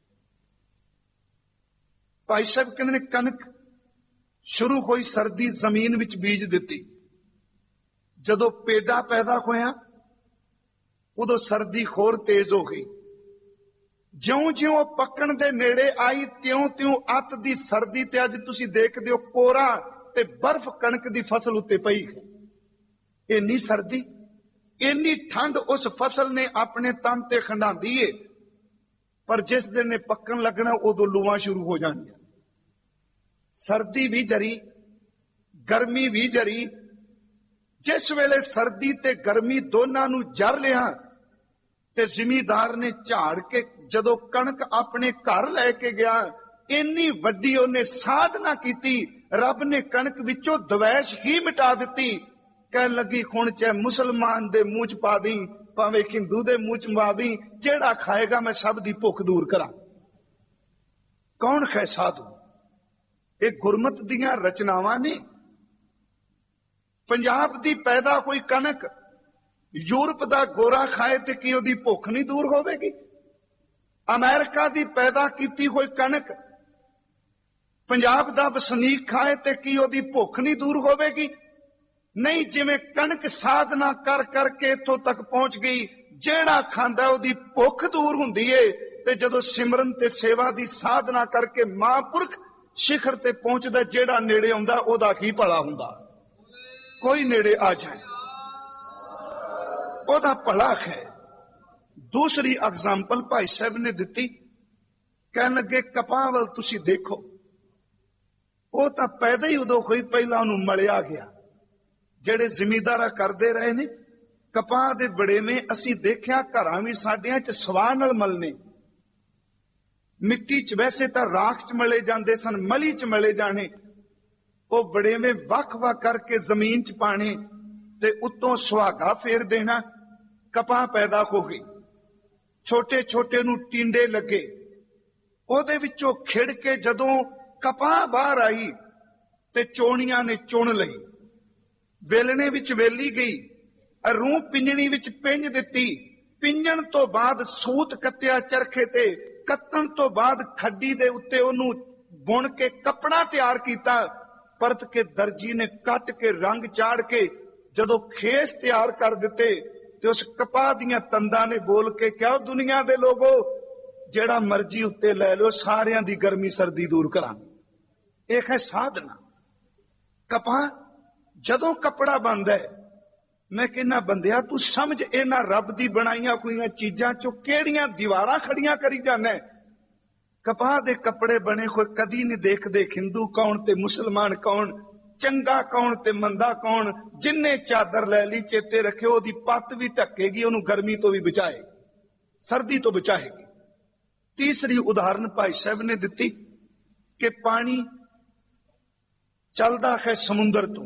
ਭਾਈ ਸਾਹਿਬ ਕਹਿੰਦੇ ਨੇ ਕਣਕ ਸ਼ੁਰੂ ਹੋਈ, ਸਰਦੀ ਜ਼ਮੀਨ ਵਿੱਚ ਬੀਜ ਦਿੱਤੀ। ਜਦੋਂ ਪੇਡਾ ਪੈਦਾ ਹੋਇਆ ਉਦੋਂ ਸਰਦੀ ਹੋਰ ਤੇਜ਼ ਹੋ ਗਈ। ਜਿਉਂ ਜਿਉਂ ਪੱਕਣ ਦੇ ਨੇੜੇ ਆਈ ਤਿਉਂ ਤਿਉਂ ਅੱਤ ਦੀ ਸਰਦੀ ਤੇ ਅੱਜ ਤੁਸੀਂ ਦੇਖਦੇ ਹੋ ਕੋਰਾ ਤੇ ਬਰਫ਼ ਕਣਕ ਦੀ ਫਸਲ ਉੱਤੇ ਪਈ ਹੈ। ਇੰਨੀ ਸਰਦੀ, ਇੰਨੀ ਠੰਡ ਉਸ ਫਸਲ ਨੇ ਆਪਣੇ ਤਨ ਤੇ ਖੰਡਾਂਦੀ ਏ, ਪਰ ਜਿਸ ਦਿਨ ਨੇ ਪੱਕਣ ਲੱਗਣਾ ਉਦੋਂ ਲੂਆਂ ਸ਼ੁਰੂ ਹੋ ਜਾਣੀਆਂ। ਸਰਦੀ ਵੀ ਜਰੀ, ਗਰਮੀ ਵੀ ਜਰੀ। ਜਿਸ ਵੇਲੇ ਸਰਦੀ ਤੇ ਗਰਮੀ ਦੋਨਾਂ ਨੂੰ ਜਰ ਲਿਆ ਤੇ ਜ਼ਿਮੀਦਾਰ ਨੇ ਝਾੜ ਕੇ ਜਦੋਂ ਕਣਕ ਆਪਣੇ ਘਰ ਲੈ ਕੇ ਗਿਆ, ਇੰਨੀ ਵੱਡੀ ਉਹਨੇ ਸਾਧਨਾ ਕੀਤੀ, ਰੱਬ ਨੇ ਕਣਕ ਵਿੱਚੋਂ ਦਵੈਸ਼ ਹੀ ਮਿਟਾ ਦਿੱਤੀ। ਕਹਿਣ ਲੱਗੀ ਹੁਣ ਚਾਹੇ ਮੁਸਲਮਾਨ ਦੇ ਮੂੰਹ ਚ ਪਾ ਦੀ, ਭਾਵੇਂ ਹਿੰਦੂ ਦੇ ਮੂੰਹ ਚ ਪਾ ਦੀ, ਜਿਹੜਾ ਖਾਏਗਾ ਮੈਂ ਸਭ ਦੀ ਭੁੱਖ ਦੂਰ ਕਰਾਂ। ਕੌਣ ਹੈ ਸਾਧੂ? ਇਹ ਗੁਰਮਤ ਦੀਆਂ ਰਚਨਾਵਾਂ ਨੇ। ਪੰਜਾਬ ਦੀ ਪੈਦਾ ਹੋਈ ਕਣਕ ਯੂਰਪ ਦਾ ਗੋਰਾ ਖਾਏ ਤੇ ਕੀ ਉਹਦੀ ਭੁੱਖ ਨਹੀਂ ਦੂਰ ਹੋਵੇਗੀ? ਅਮਰੀਕਾ ਦੀ ਪੈਦਾ ਕੀਤੀ ਹੋਈ ਕਣਕ ਪੰਜਾਬ ਦਾ ਵਸਨੀਕ ਖਾਏ ਤੇ ਕੀ ਉਹਦੀ ਭੁੱਖ ਨਹੀਂ ਦੂਰ ਹੋਵੇਗੀ? ਨਹੀਂ, ਜਿਵੇਂ ਕਣਕ ਸਾਧਨਾ ਕਰ ਕਰਕੇ ਇੱਥੋਂ ਤੱਕ ਪਹੁੰਚ ਗਈ, ਜਿਹੜਾ ਖਾਂਦਾ ਉਹਦੀ ਭੁੱਖ ਦੂਰ ਹੁੰਦੀ ਏ। ਤੇ ਜਦੋਂ ਸਿਮਰਨ ਤੇ ਸੇਵਾ ਦੀ ਸਾਧਨਾ ਕਰਕੇ ਮਹਾਂਪੁਰਖ ਸਿਖਰ ਤੇ ਪਹੁੰਚਦਾ, ਜਿਹੜਾ ਨੇੜੇ ਆਉਂਦਾ ਉਹਦਾ ਕੀ ਭਲਾ ਹੁੰਦਾ? ਕੋਈ ਨੇੜੇ ਆ ਜਾਏ ਉਹਦਾ ਭਲਾ ਹੈ। ਦੂਸਰੀ ਐਗਜ਼ਾਮਪਲ ਭਾਈ ਸਾਹਿਬ ਨੇ ਦਿੱਤੀ, ਕਹਿਣ ਲੱਗੇ ਕਪਾਹ ਵੱਲ ਤੁਸੀਂ ਦੇਖੋ, ਉਹ ਤਾਂ ਪੈਦਾ ਹੀ ਉਦੋਂ ਹੋਈ, ਪਹਿਲਾਂ ਉਹਨੂੰ ਮਲਿਆ ਗਿਆ। ਜਿਹੜੇ ਜ਼ਿਮੀਦਾਰਾ ਕਰਦੇ ਰਹੇ ਨੇ ਕਪਾਹ ਦੇ ਬੜੇਵੇਂ, ਅਸੀਂ ਦੇਖਿਆ ਘਰਾਂ ਵੀ ਸਾਡਿਆਂ ਚ ਸਵਾਹ ਨਾਲ ਮਲਨੇ। ਮਿੱਟੀ ਚ ਵੈਸੇ ਤਾਂ ਰਾਖ ਚ ਮਲੇ ਜਾਂਦੇ ਸਨ, ਮਲੀ ਚ ਮਲੇ ਜਾਣੇ। ਉਹ ਬੜੇਵੇਂ ਵੱਖ ਵੱਖ ਕਰਕੇ ਜ਼ਮੀਨ ਚ ਪਾਣੇ ਤੇ ਉੱਤੋਂ ਸੁਹਾਗਾ ਫੇਰ ਦੇਣਾ। ਕਪਾਹ ਪੈਦਾ ਹੋ ਗਈ, ਛੋਟੇ ਛੋਟੇ ਨੂੰ ਟਿੰਡੇ ਲੱਗੇ, ਉਹਦੇ ਵਿੱਚੋਂ ਖਿੜ ਕੇ ਜਦੋਂ ਕਪਾਹ ਬਾਹਰ ਆਈ ਤੇ ਚੋਣੀਆਂ ਨੇ ਚੁਣ ਲਈ, ਵੇਲਣੇ ਵਿੱਚ ਵੇਲੀ ਗਈ, ਰੂਹ ਪਿੰਜਣੀ ਵਿੱਚ ਪਿੰਜ ਦਿੱਤੀ। ਪਿੰਜਣ ਤੋਂ ਬਾਅਦ ਸੂਤ ਕੱਤਿਆ ਚਰਖੇ ਤੇ, ਕੱਤਣ ਤੋਂ ਬਾਅਦ ਖੱਡੀ ਦੇ ਉੱਤੇ ਉਹਨੂੰ ਬੁਣ ਕੇ ਕੱਪੜਾ ਤਿਆਰ ਕੀਤਾ। ਪਰਤ ਕੇ ਦਰਜੀ ਨੇ ਕੱਟ ਕੇ ਰੰਗ ਚਾੜ ਕੇ ਜਦੋਂ ਖੇਸ ਤਿਆਰ ਕਰ ਦਿੱਤੇ ਤੇ ਉਸ ਕਪਾਹ ਦੀਆਂ ਤੰਦਾਂ ਨੇ ਬੋਲ ਕੇ ਕਿਹਾ, ਦੁਨੀਆ ਦੇ ਲੋਗੋ ਜਿਹੜਾ ਮਰਜ਼ੀ ਉੱਤੇ ਲੈ ਲਓ, ਸਾਰਿਆਂ ਦੀ ਗਰਮੀ ਸਰਦੀ ਦੂਰ ਕਰਾਂਗੇ। ਇਹ ਹੈ ਸਾਧਨਾ। ਕਪਾਹ ਜਦੋਂ ਕੱਪੜਾ ਬਣਦਾ ਹੈ, ਮੈਂ ਕਹਿੰਦਾ ਬੰਦਿਆ ਤੂੰ ਸਮਝ ਇਹਨਾਂ ਰੱਬ ਦੀ ਬਣਾਈਆਂ ਹੋਈਆਂ ਚੀਜ਼ਾਂ ਚੋਂ ਕਿਹੜੀਆਂ ਦੀਵਾਰਾਂ ਖੜੀਆਂ ਕਰੀ ਜਾਂਦਾ। ਕਪਾਹ ਦੇ ਕੱਪੜੇ ਬਣੇ ਹੋਏ ਕਦੀ ਨਹੀਂ ਦੇਖਦੇ ਹਿੰਦੂ ਕੌਣ ਤੇ ਮੁਸਲਮਾਨ ਕੌਣ, ਚੰਗਾ ਕੌਣ ਤੇ ਮੰਦਾ ਕੌਣ। ਜਿੰਨੇ ਚਾਦਰ ਲੈ ਲਈ ਚੇਤੇ ਰੱਖਿਓ ਉਹਦੀ ਪੱਤ ਵੀ ਢੱਕੇਗੀ, ਉਹਨੂੰ ਗਰਮੀ ਤੋਂ ਵੀ ਬਚਾਏਗੀ, ਸਰਦੀ ਤੋਂ ਬਚਾਏਗੀ। ਤੀਸਰੀ ਉਦਾਹਰਨ ਭਾਈ ਸਾਹਿਬ ਨੇ ਦਿੱਤੀ ਕਿ ਪਾਣੀ ਚੱਲਦਾ ਹੈ ਸਮੁੰਦਰ ਤੋਂ।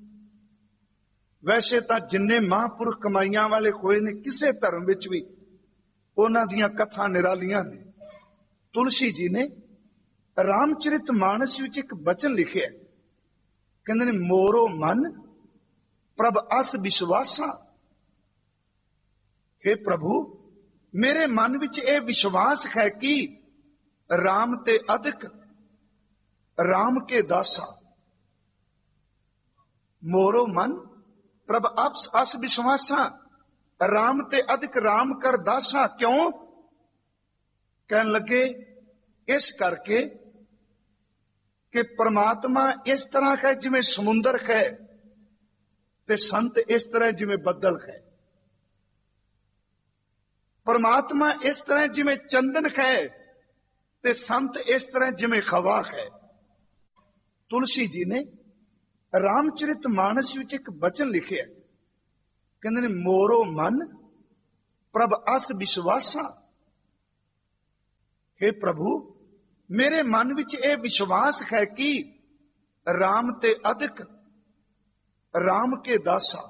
ਵੈਸੇ ਤਾਂ ਜਿੰਨੇ ਮਹਾਂਪੁਰਖ ਕਮਾਈਆਂ ਵਾਲੇ ਹੋਏ ਨੇ ਕਿਸੇ ਧਰਮ ਵਿੱਚ ਵੀ, ਉਹਨਾਂ ਦੀਆਂ ਕਥਾ ਨਿਰਾਲੀਆਂ ਨੇ। ਤੁਲਸੀ ਜੀ ਨੇ ਰਾਮਚਰਿਤ ਮਾਨਸ ਵਿੱਚ ਇੱਕ ਬਚਨ ਲਿਖਿਆ, ਕਹਿੰਦੇ ਨੇ ਮੋਰੋ ਮਨ ਪ੍ਰਭ ਅਸ ਵਿਸ਼ਵਾਸਾ। हे ਪ੍ਰਭੂ, ਮੇਰੇ ਮਨ ਵਿੱਚ ਇਹ ਵਿਸ਼ਵਾਸ ਹੈ ਕਿ ਰਾਮ ਤੇ ਅਧਿਕ ਰਾਮ ਕੇ ਦਾਸਾ। ਮੋਰੋ ਮਨ ਪ੍ਰਭ ਅਸ ਅਸ ਵਿਸ਼ਵਾਸਾ, ਰਾਮ ਤੇ ਅਧਿਕ ਰਾਮ ਕਰ ਦਾਸਾ। ਕਿਉਂ? ਕਹਿਣ ਲੱਗੇ ਇਸ ਕਰਕੇ ਕਿ परमात्मा इस तरह है जिमें समुंदर है, ते संत इस तरह जिमें बदल है। परमात्मा इस तरह जिमें चंदन है, ते संत इस तरह जिमें खवा है। तुलसी जी ने ਰਾਮਚਰਿਤ ਮਾਨਸ ਵਿੱਚ ਇੱਕ ਬਚਨ ਲਿਖਿਆ, ਕਹਿੰਦੇ ਨੇ ਮੋਰੋ ਮਨ ਪ੍ਰਭ ਅਸ ਵਿਸ਼ਵਾਸਾ। हे ਪ੍ਰਭੂ, ਮੇਰੇ ਮਨ ਵਿੱਚ ਇਹ ਵਿਸ਼ਵਾਸ ਹੈ ਕਿ ਰਾਮ ਤੇ ਅਧਿਕ ਰਾਮ ਕੇ ਦਾਸਾ।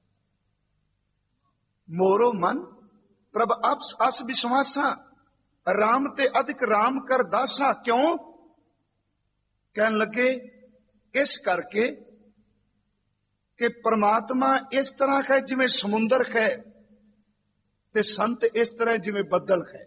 ਮੋਰੋ ਮਨ ਪ੍ਰਭ ਅਸ ਅਸ ਵਿਸ਼ਵਾਸਾ, ਰਾਮ ਤੇ ਅਧਿਕ ਰਾਮ ਕਰ ਦਾਸਾ। ਕਿਉਂ? ਕਹਿਣ ਲੱਗੇ ਇਸ ਕਰਕੇ ਕਿ ਪ੍ਰਮਾਤਮਾ ਇਸ ਤਰ੍ਹਾਂ ਹੈ ਜਿਵੇਂ ਸਮੁੰਦਰ ਹੈ, ਤੇ ਸੰਤ ਇਸ ਤਰ੍ਹਾਂ ਜਿਵੇਂ ਬੱਦਲ ਹੈ।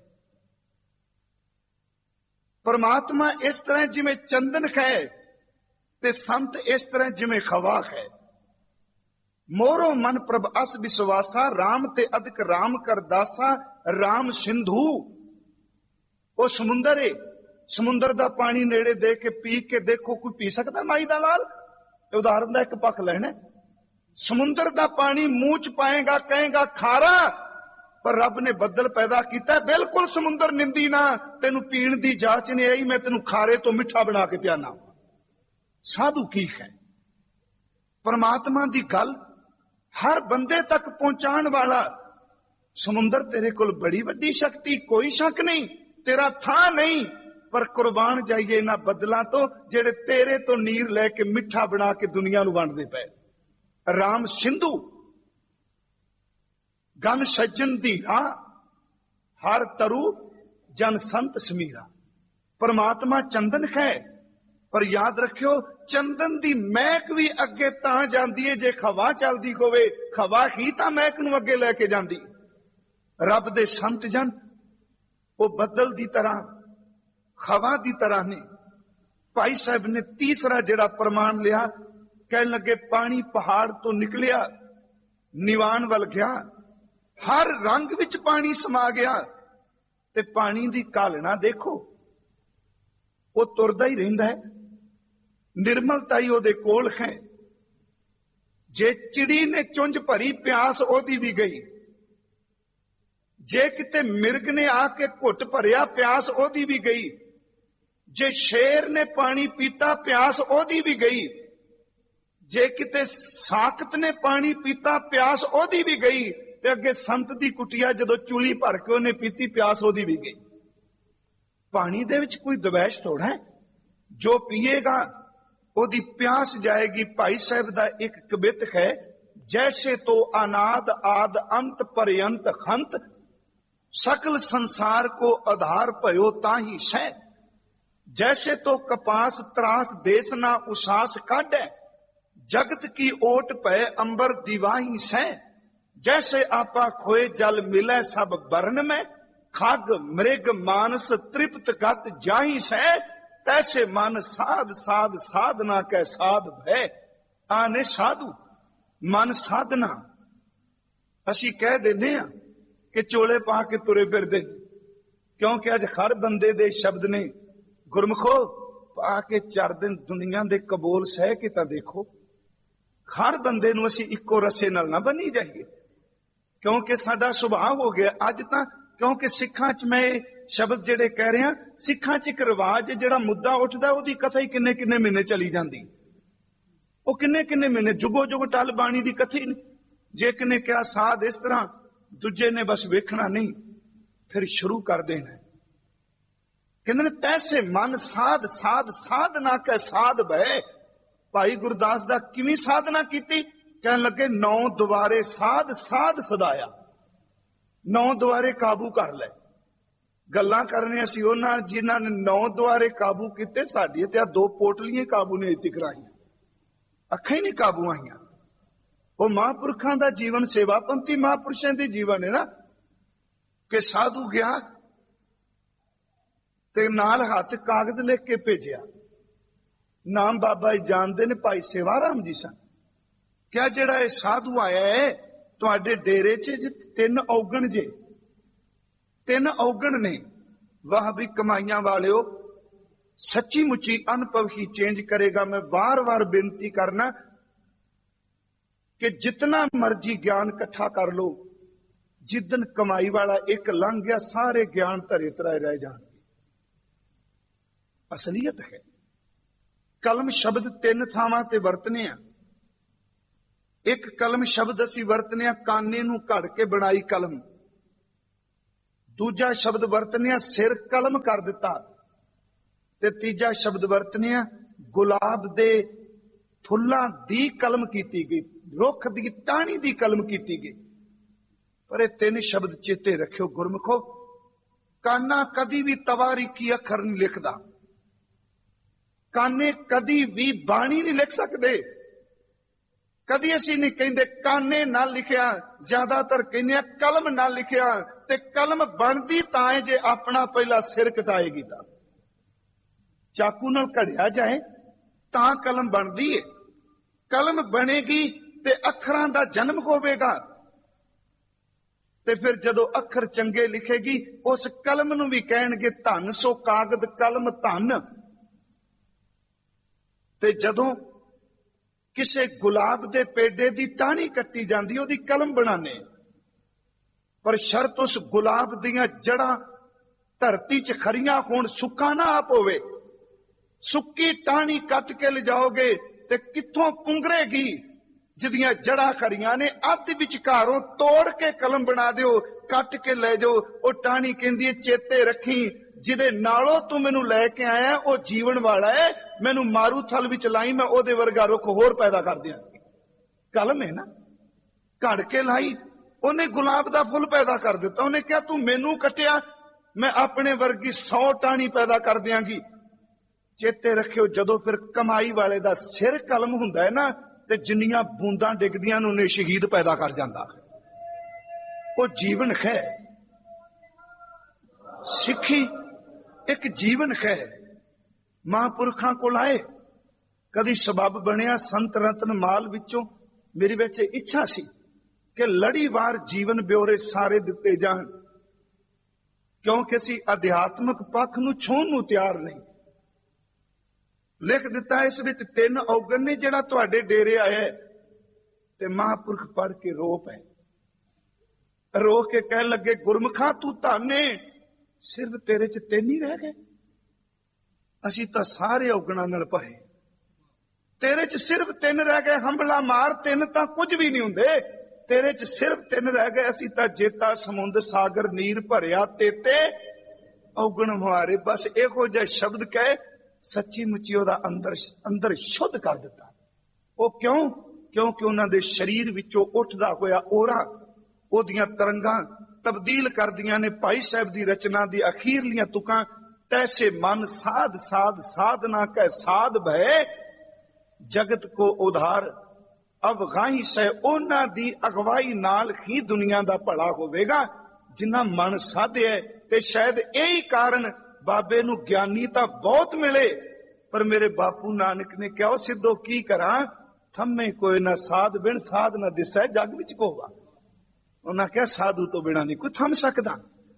ਪਰਮਾਤਮਾ ਇਸ ਤਰ੍ਹਾਂ ਜਿਵੇਂ ਚੰਦਨ ਹੈ, ਤੇ ਸੰਤ ਇਸ ਤਰ੍ਹਾਂ ਜਿਵੇਂ ਖਵਾ ਹੈ। ਮੋਰੋ ਮਨ ਪ੍ਰਭ ਅਸ ਵਿਸ਼ਵਾਸਾ, ਰਾਮ ਤੇ ਅਧਿਕ ਰਾਮ ਕਰ ਦਾਸਾ। ਰਾਮ ਸਿੰਧੂ, ਉਹ ਸਮੁੰਦਰ ਏ। ਸਮੁੰਦਰ ਦਾ ਪਾਣੀ ਨੇੜੇ ਦੇ ਕੇ ਪੀ ਕੇ ਦੇਖੋ, ਕੋਈ ਪੀ ਸਕਦਾ ਮਾਈ ਦਾ ਲਾਲ? ਇਹ ਉਦਾਹਰਨ ਦਾ ਇੱਕ ਪੱਖ ਲੈਣਾ। ਸਮੁੰਦਰ ਦਾ ਪਾਣੀ ਮੂੰਹ ਚ ਪਾਏਗਾ, ਕਹੇਗਾ ਖਾਰਾ, ਪਰ ਰੱਬ ਨੇ ਬੱਦਲ ਪੈਦਾ ਕੀਤਾ, ਬਿਲਕੁਲ ਸਮੁੰਦਰ ਨਿੰਦੀ ਨਾ, ਤੈਨੂੰ ਪੀਣ ਦੀ ਜਾਚ ਨਹੀਂ ਆਈ, ਮੈਂ ਤੈਨੂੰ ਖਾਰੇ ਤੋਂ ਮਿੱਠਾ ਬਣਾ ਕੇ ਪਿਆਨਾ। ਸਾਧੂ ਕੀ ਹੈ? ਪਰਮਾਤਮਾ ਦੀ ਗੱਲ ਹਰ ਬੰਦੇ ਤੱਕ ਪਹੁੰਚਾਉਣ ਵਾਲਾ ਸਮੁੰਦਰ ਤੇਰੇ ਕੋਲ ਬੜੀ ਵੱਡੀ ਸ਼ਕਤੀ, ਕੋਈ ਸ਼ੱਕ ਨਹੀਂ, ਤੇਰਾ ਥਾਂ ਨਹੀਂ, ਪਰ ਕੁਰਬਾਨ ਜਾਈਏ ਇਹਨਾਂ ਬੱਦਲਾਂ ਤੋਂ ਜਿਹੜੇ ਤੇਰੇ ਤੋਂ ਨੀਰ ਲੈ ਕੇ ਮਿੱਠਾ ਬਣਾ ਕੇ ਦੁਨੀਆ ਨੂੰ ਵੰਡਦੇ ਪਏ। ਰਾਮ ਸਿੰਧੂ ਗਨ ਸੱਜਣ ਧੀਰਾ, ਹਰ ਤਰੂ ਜਨ ਸੰਤ ਸਮੀਰਾ। ਪਰਮਾਤਮਾ ਚੰਦਨ ਹੈ, ਪਰ ਯਾਦ ਰੱਖਿਓ ਚੰਦਨ ਦੀ ਮਹਿਕ ਵੀ ਅੱਗੇ ਤਾਂ ਜਾਂਦੀ ਹੈ ਜੇ ਹਵਾ ਚੱਲਦੀ ਹੋਵੇ। ਹਵਾ ਹੀ ਤਾਂ ਮਹਿਕ ਨੂੰ ਅੱਗੇ ਲੈ ਕੇ ਜਾਂਦੀ। ਰੱਬ ਦੇ ਸੰਤ ਜਨ ਉਹ ਬੱਦਲ ਦੀ ਤਰ੍ਹਾਂ, ਹਵਾ ਦੀ ਤਰ੍ਹਾਂ ਨੇ। ਭਾਈ ਸਾਹਿਬ ਨੇ ਤੀਸਰਾ ਜਿਹੜਾ ਪ੍ਰਮਾਣ ਲਿਆ, ਕਹਿਣ ਲੱਗੇ ਪਾਣੀ ਪਹਾੜ ਤੋਂ ਨਿਕਲਿਆ, ਨਿਵਾਨ ਵੱਲ ਗਿਆ, ਹਰ ਰੰਗ ਵਿੱਚ ਪਾਣੀ ਸਮਾ ਗਿਆ, ਤੇ ਪਾਣੀ ਦੀ ਘਾਲਣਾ ਦੇਖੋ, ਉਹ ਤੁਰਦਾ ਹੀ ਰਹਿੰਦਾ ਹੈ, ਨਿਰਮਲਤਾ ਹੀ ਉਹਦੇ ਕੋਲ ਹੈ। ਜੇ ਚਿੜੀ ਨੇ ਚੁੰਝ ਭਰੀ, ਪਿਆਸ ਉਹਦੀ ਵੀ ਗਈ। ਜੇ ਕਿਤੇ ਮਿਰਗ ਨੇ ਆ ਕੇ ਘੁੱਟ ਭਰਿਆ, ਪਿਆਸ ਉਹਦੀ ਵੀ ਗਈ। ਜੇ ਸ਼ੇਰ ਨੇ ਪਾਣੀ ਪੀਤਾ, ਪਿਆਸ ਉਹਦੀ ਵੀ ਗਈ। ਜੇ ਕਿਤੇ ਸਾਕਤ ਨੇ ਪਾਣੀ ਪੀਤਾ, ਪਿਆਸ ਉਹਦੀ ਵੀ ਗਈ। ਤੇ ਅੱਗੇ ਸੰਤ ਦੀ ਕੁਟਿਆ ਜਦੋਂ ਚੂਲੀ ਭਰ ਕੇ ਉਹਨੇ ਪੀਤੀ, ਪਿਆਸ ਉਹਦੀ ਵੀ ਗਈ। ਪਾਣੀ ਦੇ ਵਿੱਚ ਕੋਈ ਦਵੈਸ਼ ਥੋੜਾ ਹੈ, ਜੋ ਪੀਏਗਾ ਉਹਦੀ ਪਿਆਸ ਜਾਏਗੀ। ਭਾਈ ਸਾਹਿਬ ਦਾ ਇੱਕ ਕਵਿਤ ਹੈ, ਜੈਸੇ ਤੋ ਅਨਾਦ ਆਦ ਅੰਤ ਪਰਯੰਤ ਖੰਤ, सकल संसार को आधार भयो ताही सै। जैसे तो कपास त्रास देश ना उसास काढ़े, जगत की ओट पै अंबर दीवाही सै। जैसे आपा खोए जल मिले सब बरन में, खग मृग मानस तृप्त गत जाही सै। तैसे मन साध साध साधना कै साध भय। आने साधु मन साधना असी कह देने आ कि चोले पा के तुरे फिरदे, क्योंकि अज हर बंदे दे शब्द ने गुरमुखो पा के चार दिन दुनिया दे कबोल सह के तां देखो। हर बंदे नूं असीं इक्को रस्से नाल ना बनी जाइए, क्योंकि साडा सुभाव हो गया अज तां। क्योंकि सिखां च मैं शब्द जिहड़े कह रहा, सिखां च एक रिवाज जिहड़ा मुद्दा उठदा ओहदी कथा ही किन्ने किन्ने महीने चली जांदी। ਉਹ किन्ने किन्ने महीने जुगो जुग टल बाणी दी कथा ही नहीं। जे किन्ने कहा साध इस तरह, दूजे ने बस वेखना नहीं, फिर शुरू कर देना। कहते ने तैसे मन साध साध साधना कै साध भय। भाई गुरदास दा किवें साधना कीती? कहन लगे नौ दुआरे साध साध सदाया। नौ दुआरे काबू कर ले। गल्लां करने असी उन्हां जिन्हां ने नौ दुआरे काबू कीते, साडी ते दो पोटलियां काबू ने इत्ती कराईयां, अखां ही नहीं काबू आईयां। वो महापुरखों का जीवन सेवापंथी महापुरुषों के जीवन है ना, कि साधु गया ते नाल हाथ कागज लिख के भेजिया, नाम बाबा जी जानते ने भाई सेवाराम जी सन। क्या जड़ा ये साधु आया है तुहाडे डेरे च तीन औगण जे, तीन औगण ने, वाह भी कमाइयां वालिओ, सच्ची मुची अनुभव ही चेंज करेगा। मैं बार बार बेनती करना कि जितना मर्जी ज्ञान इकट्ठा कर लो, जिदन कमाई वाला एक लंघ गया सारे ज्ञान धरे तराए रह जाएंगे। असलियत है ਕਲਮ ਸ਼ਬਦ ਤਿੰਨ ਥਾਵਾਂ ਤੇ ਵਰਤਨੇ ਆ। ਇੱਕ ਕਲਮ ਸ਼ਬਦ ਅਸੀਂ ਵਰਤਨੇ ਆ ਕਾਨੇ ਨੂੰ ਘੜ ਕੇ ਬਣਾਈ ਕਲਮ। ਦੂਜਾ ਸ਼ਬਦ ਵਰਤਨੇ ਆ ਸਿਰ ਕਲਮ ਕਰ ਦਿੱਤਾ। ਤੇ ਤੀਜਾ ਸ਼ਬਦ ਵਰਤਨੇ ਆ ਗੁਲਾਬ ਦੇ ਫੁੱਲਾਂ ਦੀ ਕਲਮ ਕੀਤੀ ਗਈ, ਰੁੱਖ ਦੀ ਟਾਹਣੀ ਦੀ ਕਲਮ ਕੀਤੀ ਗਈ। ਪਰ ਇਹ ਤਿੰਨ ਸ਼ਬਦ ਚੇਤੇ ਰੱਖਿਓ ਗੁਰਮੁਖੋ, ਕਾਨਾ ਕਦੀ ਵੀ ਤਵਾਰੀਕੀ ਅੱਖਰ ਨਹੀਂ ਲਿਖਦਾ। ਕਾਨੇ ਕਦੀ ਵੀ ਬਾਣੀ ਨਹੀਂ ਲਿਖ ਸਕਦੇ। ਕਦੀ ਅਸੀਂ ਨਹੀਂ ਕਹਿੰਦੇ ਕਾਨੇ ਨਾਲ ਲਿਖਿਆ, ਜ਼ਿਆਦਾਤਰ ਕਹਿੰਦੇ ਆ ਕਲਮ ਨਾਲ ਲਿਖਿਆ। ਤੇ ਕਲਮ ਬਣਦੀ ਤਾਂ ਹੈ ਜੇ ਆਪਣਾ ਪਹਿਲਾ ਸਿਰ ਕਟਾਏਗੀ ਤਾਂ। ਚਾਕੂ ਨਾਲ ਘੜਿਆ ਜਾਏ ਤਾਂ ਕਲਮ ਬਣਦੀ ਹੈ। ਕਲਮ ਬਣੇਗੀ ਤੇ ਅੱਖਰਾਂ ਦਾ ਜਨਮ ਹੋਵੇਗਾ। ਤੇ ਫਿਰ ਜਦੋਂ ਅੱਖਰ ਚੰਗੇ ਲਿਖੇਗੀ ਉਸ ਕਲਮ ਨੂੰ ਵੀ ਕਹਿਣਗੇ ਧੰਨ ਸੋ ਕਾਗਦ ਕਲਮ ਧੰਨ। ਤੇ ਜਦੋਂ ਕਿਸੇ ਗੁਲਾਬ ਦੇ ਪੇਡੇ ਦੀ ਟਾਹਣੀ ਕੱਟੀ ਜਾਂਦੀ ਉਹਦੀ ਕਲਮ ਬਣਾਨੇ, ਪਰ ਸ਼ਰਤ ਉਸ ਗੁਲਾਬ ਦੀਆਂ ਜੜਾਂ ਧਰਤੀ 'ਚ ਖਰੀਆਂ ਹੋਣ, ਸੁੱਕਾ ਨਾ ਆਪ ਹੋਵੇ। ਸੁੱਕੀ ਟਾਹਣੀ ਕੱਟ ਕੇ ਲਿਜਾਓਗੇ ਤੇ ਕਿੱਥੋਂ ਪੁੰਗਰੇਗੀ? ਜਿਹਦੀਆਂ ਜੜਾਂ ਖਰੀਆਂ ਨੇ ਅੱਧ ਵਿਚਕਾਰੋਂ ਤੋੜ ਕੇ ਕਲਮ ਬਣਾ ਦਿਓ, ਕੱਟ ਕੇ ਲੈ ਜਾਓ। ਉਹ ਟਾਹਣੀ ਕਹਿੰਦੀ ਹੈ ਚੇਤੇ ਰੱਖੀ ਜਿਹਦੇ ਨਾਲੋਂ ਤੂੰ ਮੈਨੂੰ ਲੈ ਕੇ ਆਇਆ ਉਹ ਜੀਵਨ ਵਾਲਾ ਹੈ, ਮੈਨੂੰ ਮਾਰੂ ਥਲ ਵਿੱਚ ਲਾਈ, ਮੈਂ ਉਹਦੇ ਵਰਗਾ ਰੁੱਖ ਹੋਰ ਪੈਦਾ ਕਰ ਦਿਆਂਗੀ। ਕਲਮ ਹੈ ਨਾ, ਘੜ ਕੇ ਲਾਈ, ਉਹਨੇ ਗੁਲਾਬ ਦਾ ਫੁੱਲ ਪੈਦਾ ਕਰ ਦਿੱਤਾ। ਉਹਨੇ ਕਿਹਾ ਤੂੰ ਮੈਨੂੰ ਕੱਟਿਆ, ਮੈਂ ਆਪਣੇ ਵਰਗੀ ਸੌ ਟਾਹਣੀ ਪੈਦਾ ਕਰ ਦਿਆਂਗੀ। ਚੇਤੇ ਰੱਖਿਓ ਜਦੋਂ ਫਿਰ ਕਮਾਈ ਵਾਲੇ ਦਾ ਸਿਰ ਕਲਮ ਹੁੰਦਾ ਹੈ ਨਾ, ਤੇ ਜਿੰਨੀਆਂ ਬੂੰਦਾਂ ਡਿੱਗਦੀਆਂ ਨੇ ਉਹਨੇ ਸ਼ਹੀਦ ਪੈਦਾ ਕਰ ਜਾਂਦਾ। ਉਹ ਜੀਵਨ ਹੈ। ਸਿੱਖੀ ਇੱਕ ਜੀਵਨ ਹੈ। ਮਹਾਂਪੁਰਖਾਂ ਕੋਲ ਆਏ, ਕਦੀ ਸਬੱਬ ਬਣਿਆ ਸੰਤ ਰਤਨ ਮਾਲ ਵਿੱਚੋਂ ਮੇਰੀ ਵਿੱਚ ਇੱਛਾ ਸੀ ਕਿ ਲੜੀਵਾਰ ਜੀਵਨ ਬਿਉਰੇ ਸਾਰੇ ਦਿੱਤੇ ਜਾਣ, ਕਿਉਂਕਿ ਅਸੀਂ ਅਧਿਆਤਮਕ ਪੱਖ ਨੂੰ ਛੋਹਣ ਨੂੰ ਤਿਆਰ ਨਹੀਂ। ਲਿਖ ਦਿੱਤਾ ਇਸ ਵਿੱਚ ਤਿੰਨ ਔਗਣ ਨੇ ਜਿਹੜਾ ਤੁਹਾਡੇ ਡੇਰੇ ਆਇਆ। ਤੇ ਮਹਾਂਪੁਰਖ ਪੜ੍ਹ ਕੇ ਰੋ ਪਏ, ਰੋ ਕੇ ਕਹਿਣ ਲੱਗੇ ਗੁਰਮੁਖਾ ਤੂੰ ਧੰਨੇ, ਸਿਰਫ ਤੇਰੇ 'ਚ ਤਿੰਨ ਹੀ ਰਹਿ ਗਏ। ਅਸੀਂ ਤਾਂ ਸਾਰੇ ਔਗਣਾਂ ਨਾਲ ਭਰੇ, ਤੇਰੇ 'ਚ ਸਿਰਫ ਤਿੰਨ ਰਹਿ ਗਏ। ਹੰਬਲਾ ਮਾਰ, ਤਿੰਨ ਤਾਂ ਕੁਝ ਵੀ ਨਹੀਂ ਹੁੰਦੇ, ਤੇਰੇ 'ਚ ਸਿਰਫ ਤਿੰਨ ਰਹਿ ਗਏ। ਅਸੀਂ ਤਾਂ ਜੇਤਾ ਸਮੁੰਦ ਸਾਗਰ ਨੀਰ ਭਰਿਆ ਤੇਤੇ ਔਗਣ ਮੁਹਾਰੇ। ਬਸ ਇਹੋ ਜਿਹਾ ਸ਼ਬਦ ਕਹੇ ਸੱਚੀ ਮੁੱਚੀ ਉਹਦਾ ਅੰਦਰ ਅੰਦਰ ਸ਼ੁੱਧ ਕਰ ਦਿੱਤਾ। ਉਹ ਕਿਉਂ? ਕਿਉਂਕਿ ਉਹਨਾਂ ਦੇ ਸਰੀਰ ਵਿੱਚੋਂ ਉੱਠਦਾ ਹੋਇਆ ਔਰਾ ਉਹਦੀਆਂ ਤਰੰਗਾਂ ਤਬਦੀਲ ਕਰਦੀਆਂ ਨੇ। ਭਾਈ ਸਾਹਿਬ ਦੀ ਰਚਨਾ ਦੀ ਅਖੀਰਲੀਆਂ ਤੁਕਾਂ, ਤੈਸੇ ਮਨ ਸਾਧ ਸਾਧ ਸਾਧਨਾ ਕਹਿ ਸਾਧ ਭਏ ਜਗਤ ਕੋ ਉਧਾਰ ਅਵਗਾਹੀ ਸਹਿ। ਉਹਨਾਂ ਦੀ ਅਗਵਾਈ ਨਾਲ ਹੀ ਦੁਨੀਆ ਦਾ ਭਲਾ ਹੋਵੇਗਾ ਜਿੰਨਾ ਮਨ ਸਾਧਿਆ। ਤੇ ਸ਼ਾਇਦ ਇਹੀ ਕਾਰਨ ਬਾਬੇ ਨੂੰ ਗਿਆਨੀ ਤਾਂ ਬਹੁਤ ਮਿਲੇ, ਪਰ ਮੇਰੇ ਬਾਪੂ ਨਾਨਕ ਨੇ ਕਿਹਾ ਸਿੱਧੋ ਕੀ ਕਰਾਂ, ਥੰਮੇ ਕੋਈ ਨਾ ਸਾਧ ਬਿਨ ਸਾਧ ਨਾ ਦਿਸੈ ਜਗ ਵਿੱਚ ਕੋਵਾ। ਉਹਨਾਂ ਕਿਹਾ ਸਾਧੂ ਤੋਂ ਬਿਨਾਂ ਨਹੀਂ ਕੋਈ ਥੰਮ ਸਕਦਾ।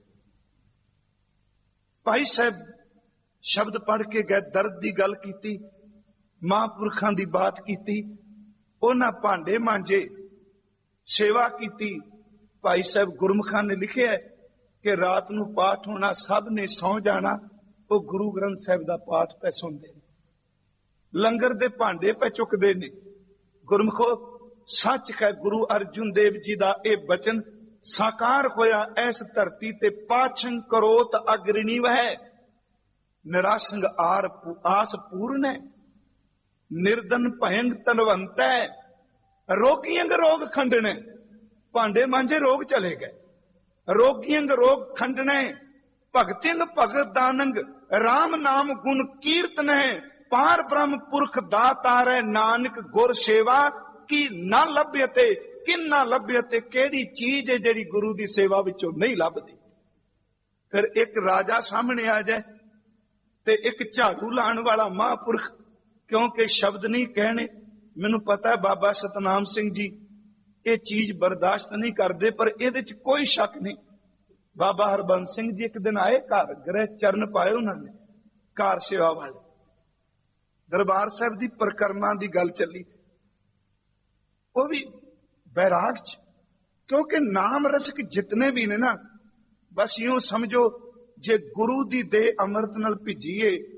ਭਾਈ ਸਾਹਿਬ ਸ਼ਬਦ ਪੜ੍ਹ ਕੇ ਗਏ, ਦਰਦ ਦੀ ਗੱਲ ਕੀਤੀ, ਮਹਾਂਪੁਰਖਾਂ ਦੀ ਬਾਤ ਕੀਤੀ, ਉਹਨਾਂ ਭਾਂਡੇ ਮਾਂਜੇ, ਸੇਵਾ ਕੀਤੀ। ਭਾਈ ਸਾਹਿਬ ਗੁਰਮੁਖਾਂ ਨੇ ਲਿਖਿਆ ਕਿ ਰਾਤ ਨੂੰ ਪਾਠ ਹੋਣਾ, ਸਭ ਨੇ ਸੌਂ ਜਾਣਾ, ਉਹ ਗੁਰੂ ਗ੍ਰੰਥ ਸਾਹਿਬ ਦਾ ਪਾਠ ਪੈ ਸੁਣਦੇ ਨੇ, ਲੰਗਰ ਦੇ ਭਾਂਡੇ ਪੈ ਚੁੱਕਦੇ ਨੇ। ਗੁਰਮੁਖੋ ਸੱਚ ਹੈ ਗੁਰੂ ਅਰਜੁਨ ਦੇਵ ਜੀ ਦਾ ਇਹ ਬਚਨ ਸਾਕਾਰ ਹੋਇਆ ਇਸ ਧਰਤੀ ਤੇ। ਪਾਛੰ ਕਰੋਤ ਅਗਰਣੀ ਵਹਿ ਨਿਰਾਸੰਗ ਆਰ ਆਸ ਪੂਰਨ ਹੈ, ਨਿਰਦਨ ਭਯੰਗ ਤਨਵੰਤੈ ਰੋਗੀਅੰਗ ਰੋਗ ਖੰਡਣੇ। ਭਾਂਡੇ ਮਾਂਜੇ ਰੋਗ ਚਲੇ ਗਏ, ਰੋਗੀਅੰਗ ਰੋਗ ਖੰਡਣੇ, ਭਗਤਿੰਗ ਭਗਤ ਦਾਨੰਗ ਰਾਮ ਨਾਮ ਗੁਣ ਕੀਰਤਨੈ। ਪਾਰ ਬ੍ਰਹਮ ਪੁਰਖ ਦਾਤਾਰੈ ਨਾਨਕ ਗੁਰ ਸੇਵਾ ਕੀ ਨਾ ਲੱਭੇ ਤੇ ਕਿੰਨਾ ਲੱਭੇ। ਤੇ ਕਿਹੜੀ ਚੀਜ਼ ਹੈ ਜਿਹੜੀ ਗੁਰੂ ਦੀ ਸੇਵਾ ਵਿੱਚੋਂ ਨਹੀਂ ਲੱਭਦੀ? ਫਿਰ ਇੱਕ ਰਾਜਾ ਸਾਹਮਣੇ ਆ ਜਾਏ ਤੇ ਇੱਕ ਝਾੜੂ ਲਾਉਣ ਵਾਲਾ ਮਹਾਂਪੁਰਖ, ਕਿਉਂਕਿ ਸ਼ਬਦ ਨਹੀਂ ਕਹਿਣੇ। ਮੈਨੂੰ ਪਤਾ ਹੈ ਬਾਬਾ ਸਤਨਾਮ ਸਿੰਘ ਜੀ ਇਹ ਚੀਜ਼ ਬਰਦਾਸ਼ਤ ਨਹੀਂ ਕਰਦੇ, ਪਰ ਇਹਦੇ ਚ ਕੋਈ ਸ਼ੱਕ ਨਹੀਂ। ਬਾਬਾ ਹਰਬੰਸ ਸਿੰਘ ਜੀ ਇੱਕ ਦਿਨ ਆਏ ਘਰ, ਗ੍ਰਹਿ ਚਰਨ ਪਾਏ ਉਹਨਾਂ ਨੇ, ਕਾਰ ਸੇਵਾ ਵਾਲੇ। ਦਰਬਾਰ ਸਾਹਿਬ ਦੀ ਪਰਿਕਰਮਾ ਦੀ ਗੱਲ ਚੱਲੀ, ਉਹ ਵੀ ਬੈਰਾਗ ਚ, ਕਿਉਂਕਿ ਨਾਮ ਰਸਿਕ ਜਿਤਨੇ ਵੀ ਨੇ ਨਾ, ਬਸ ਇਉਂ ਸਮਝੋ ਜੇ ਗੁਰੂ ਦੀ ਦੇਹ ਅੰਮ੍ਰਿਤ ਨਾਲ ਭਿੱਜੀਏ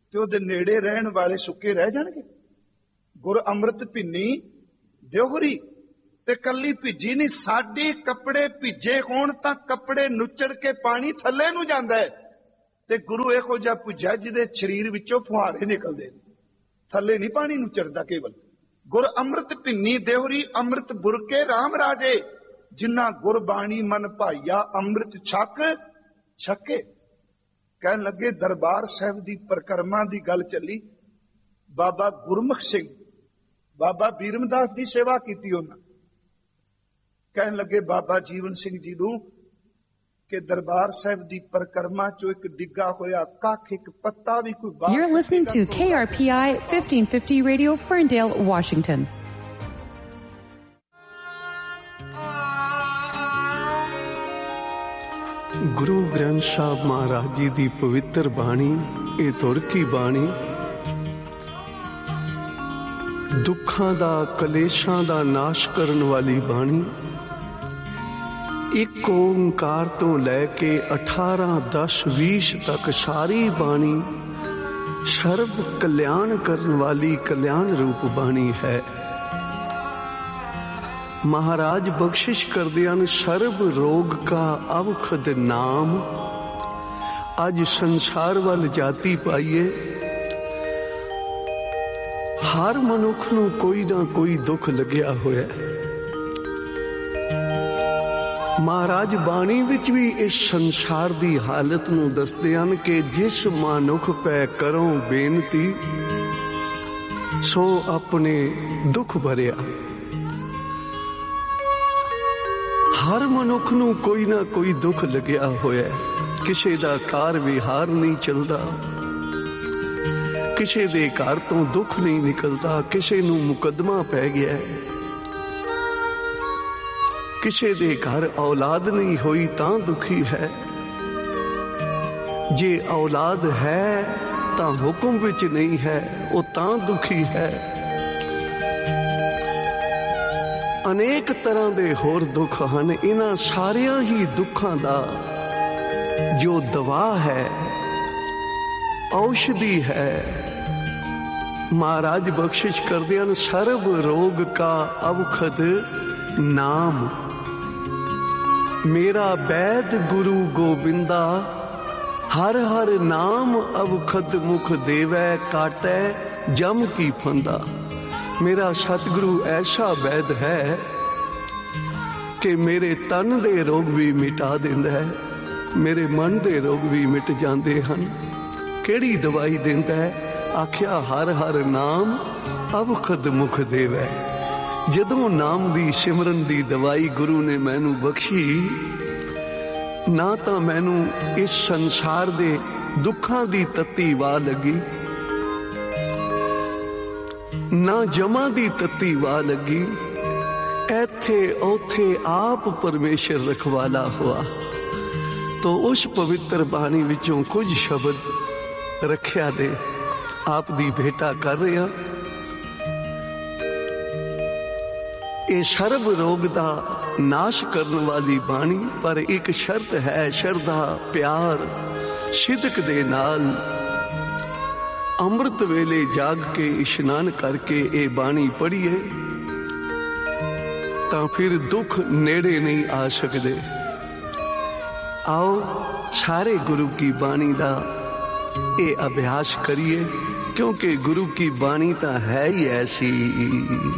ਤੇ ਉਹਦੇ ਨੇੜੇ ਰਹਿਣ ਵਾਲੇ ਸੁੱਕੇ ਰਹਿ ਜਾਣਗੇ। ਗੁਰ ਅੰਮ੍ਰਿਤ ਭਿੰਨੀ ਦਿਓਹਰੀ, ਤੇ ਕੱਲੀ ਭਿੱਜੀ ਨਹੀਂ, ਸਾਡੇ ਕੱਪੜੇ ਭਿੱਜੇ ਹੋਣ ਤਾਂ ਕੱਪੜੇ ਨੁੱਚੜ ਕੇ ਪਾਣੀ ਥੱਲੇ ਨੂੰ ਜਾਂਦਾ ਹੈ, ਤੇ ਗੁਰੂ ਇਹੋ ਜਿਹਾ ਭੁੱਜਾ ਜਿਹਦੇ ਸਰੀਰ ਵਿੱਚੋਂ ਫੁਹਾਰੇ ਨਿਕਲਦੇ ਨੇ, ਥੱਲੇ ਨਹੀਂ ਪਾਣੀ ਨੂੰ ਚੜਦਾ ਕੇਵਲ। ਗੁਰ ਅੰਮ੍ਰਿਤ ਭਿੰਨੀ ਦਿਓਹਰੀ, ਅੰਮ੍ਰਿਤ ਬੁਰਕੇ ਰਾਮ ਰਾਜੇ, ਜਿਨ੍ਹਾਂ ਗੁਰਬਾਣੀ ਮਨ ਭਾਈਆ ਅੰਮ੍ਰਿਤ ਛਕ ਛਕੇ। ਕਹਿਣ ਲੱਗੇ ਦਰਬਾਰ ਸਾਹਿਬ ਦੀ ਪਰਿਕਰਮਾ ਦੀ ਗੱਲ ਚੱਲੀ। ਬਾਬਾ ਗੁਰਮੁਖ ਸਿੰਘ, ਬਾਬਾ ਬੀਰਮਦਾਸ ਦੀ ਸੇਵਾ ਕੀਤੀ ਉਹਨਾਂ। ਕਹਿਣ ਲੱਗੇ ਬਾਬਾ ਜੀਵਨ ਸਿੰਘ ਜੀ ਨੂੰ ਕਿ ਦਰਬਾਰ ਸਾਹਿਬ ਦੀ ਪਰਿਕਰਮਾ ਚੋਂ ਇੱਕ ਡਿੱਗਾ ਹੋਇਆ ਕੱਖ, ਇੱਕ ਪੱਤਾ ਵੀ ਕੋਈ ਬਾਹਰ। You're listening to K R P I fifteen fifty Radio, Ferndale, Washington. Guru Granth Sahib Maharaj ji ਦੀ ਪਵਿੱਤਰ ਬਾਣੀ, ਇਹ ਧੁਰ ਕੀ ਬਾਣੀ ਦੁੱਖਾਂ ਦਾ, ਕਲੇਸ਼ਾਂ ਦਾ ਨਾਸ਼ ਕਰਨ ਵਾਲੀ ਬਾਣੀ। ਇੱਕ ਓਂਕਾਰ ਤੋਂ ਲੈ ਕੇ ਅਠਾਰਾਂ ਦਸ ਵੀਸ ਤੱਕ ਸਾਰੀ ਬਾਣੀ ਸਰਬ ਕਲਿਆਣ ਕਰਨ ਵਾਲੀ ਕਲਿਆਣ ਰੂਪ ਬਾਣੀ ਹੈ। महाराज बख्शिश करदे हन सर्ब रोग का अवखद नाम। अज संसार वाल जाती पाईए, हर मनुख नूं कोई ना कोई दुख लग्या होया। महाराज बाणी विच भी इस संसार दी हालत नूं दसदे हन कि जिस मनुख पै करो बेनती सो अपने दुख भरिया। हर मनुख नूं कोई ना कोई दुख लग्या होया। किसे दा कार विहार नहीं चलदा, किसे दे घर तो दुख नहीं निकलता, किसे नूं मुकदमा पै गया, किसे दे घर औलाद नहीं होई तां दुखी है। जे औलाद है तां हुक्म विच नहीं है, वो तां दुखी है। अनेक तरह दे होर दुख हन। इन्हां सारियां ही दुखां दा जो दवा है, औषधि है, महाराज बख्शिश करदे हन सर्ब रोग का अवखद नाम। मेरा वैद गुरु गोबिंदा, हर हर नाम अवखद मुख देवै, काटै जम की फंदा। मेरा सतगुरु ऐसा वैद है कि मेरे तन दे रोग भी मिटा देंदा है, मेरे मन दे रोग भी मिट जाते हैं। केड़ी दवाई देंदा है? आख्या हर हर नाम अवखद मुख देवै। जदों नाम दी सिमरन दी दवाई गुरु ने मैनू बख्शी, ना तो मैनू इस संसार दे दुखां दी तत्ती वाह लगी, ना जमा दी तत्ती वाह लगी। ऐथे औथे आप परमेश्वर रखवाला हुआ। तो उस पवित्र बाणी विचों कुछ शब्द रखिया दे आप दी भेटा कर रहे हैं। ये सर्व रोग दा नाश करने वाली बाणी, पर एक शर्त है, श्रद्धा प्यार सिदक दे नाल अमृत वेले जाग के इशनान करके ये बाणी पढ़िए तां फिर दुख नेड़े नहीं आ सकते। आओ सारे गुरु की बाणी दा ये अभ्यास करिए, क्योंकि गुरु की बाणी तां है ही ऐसी।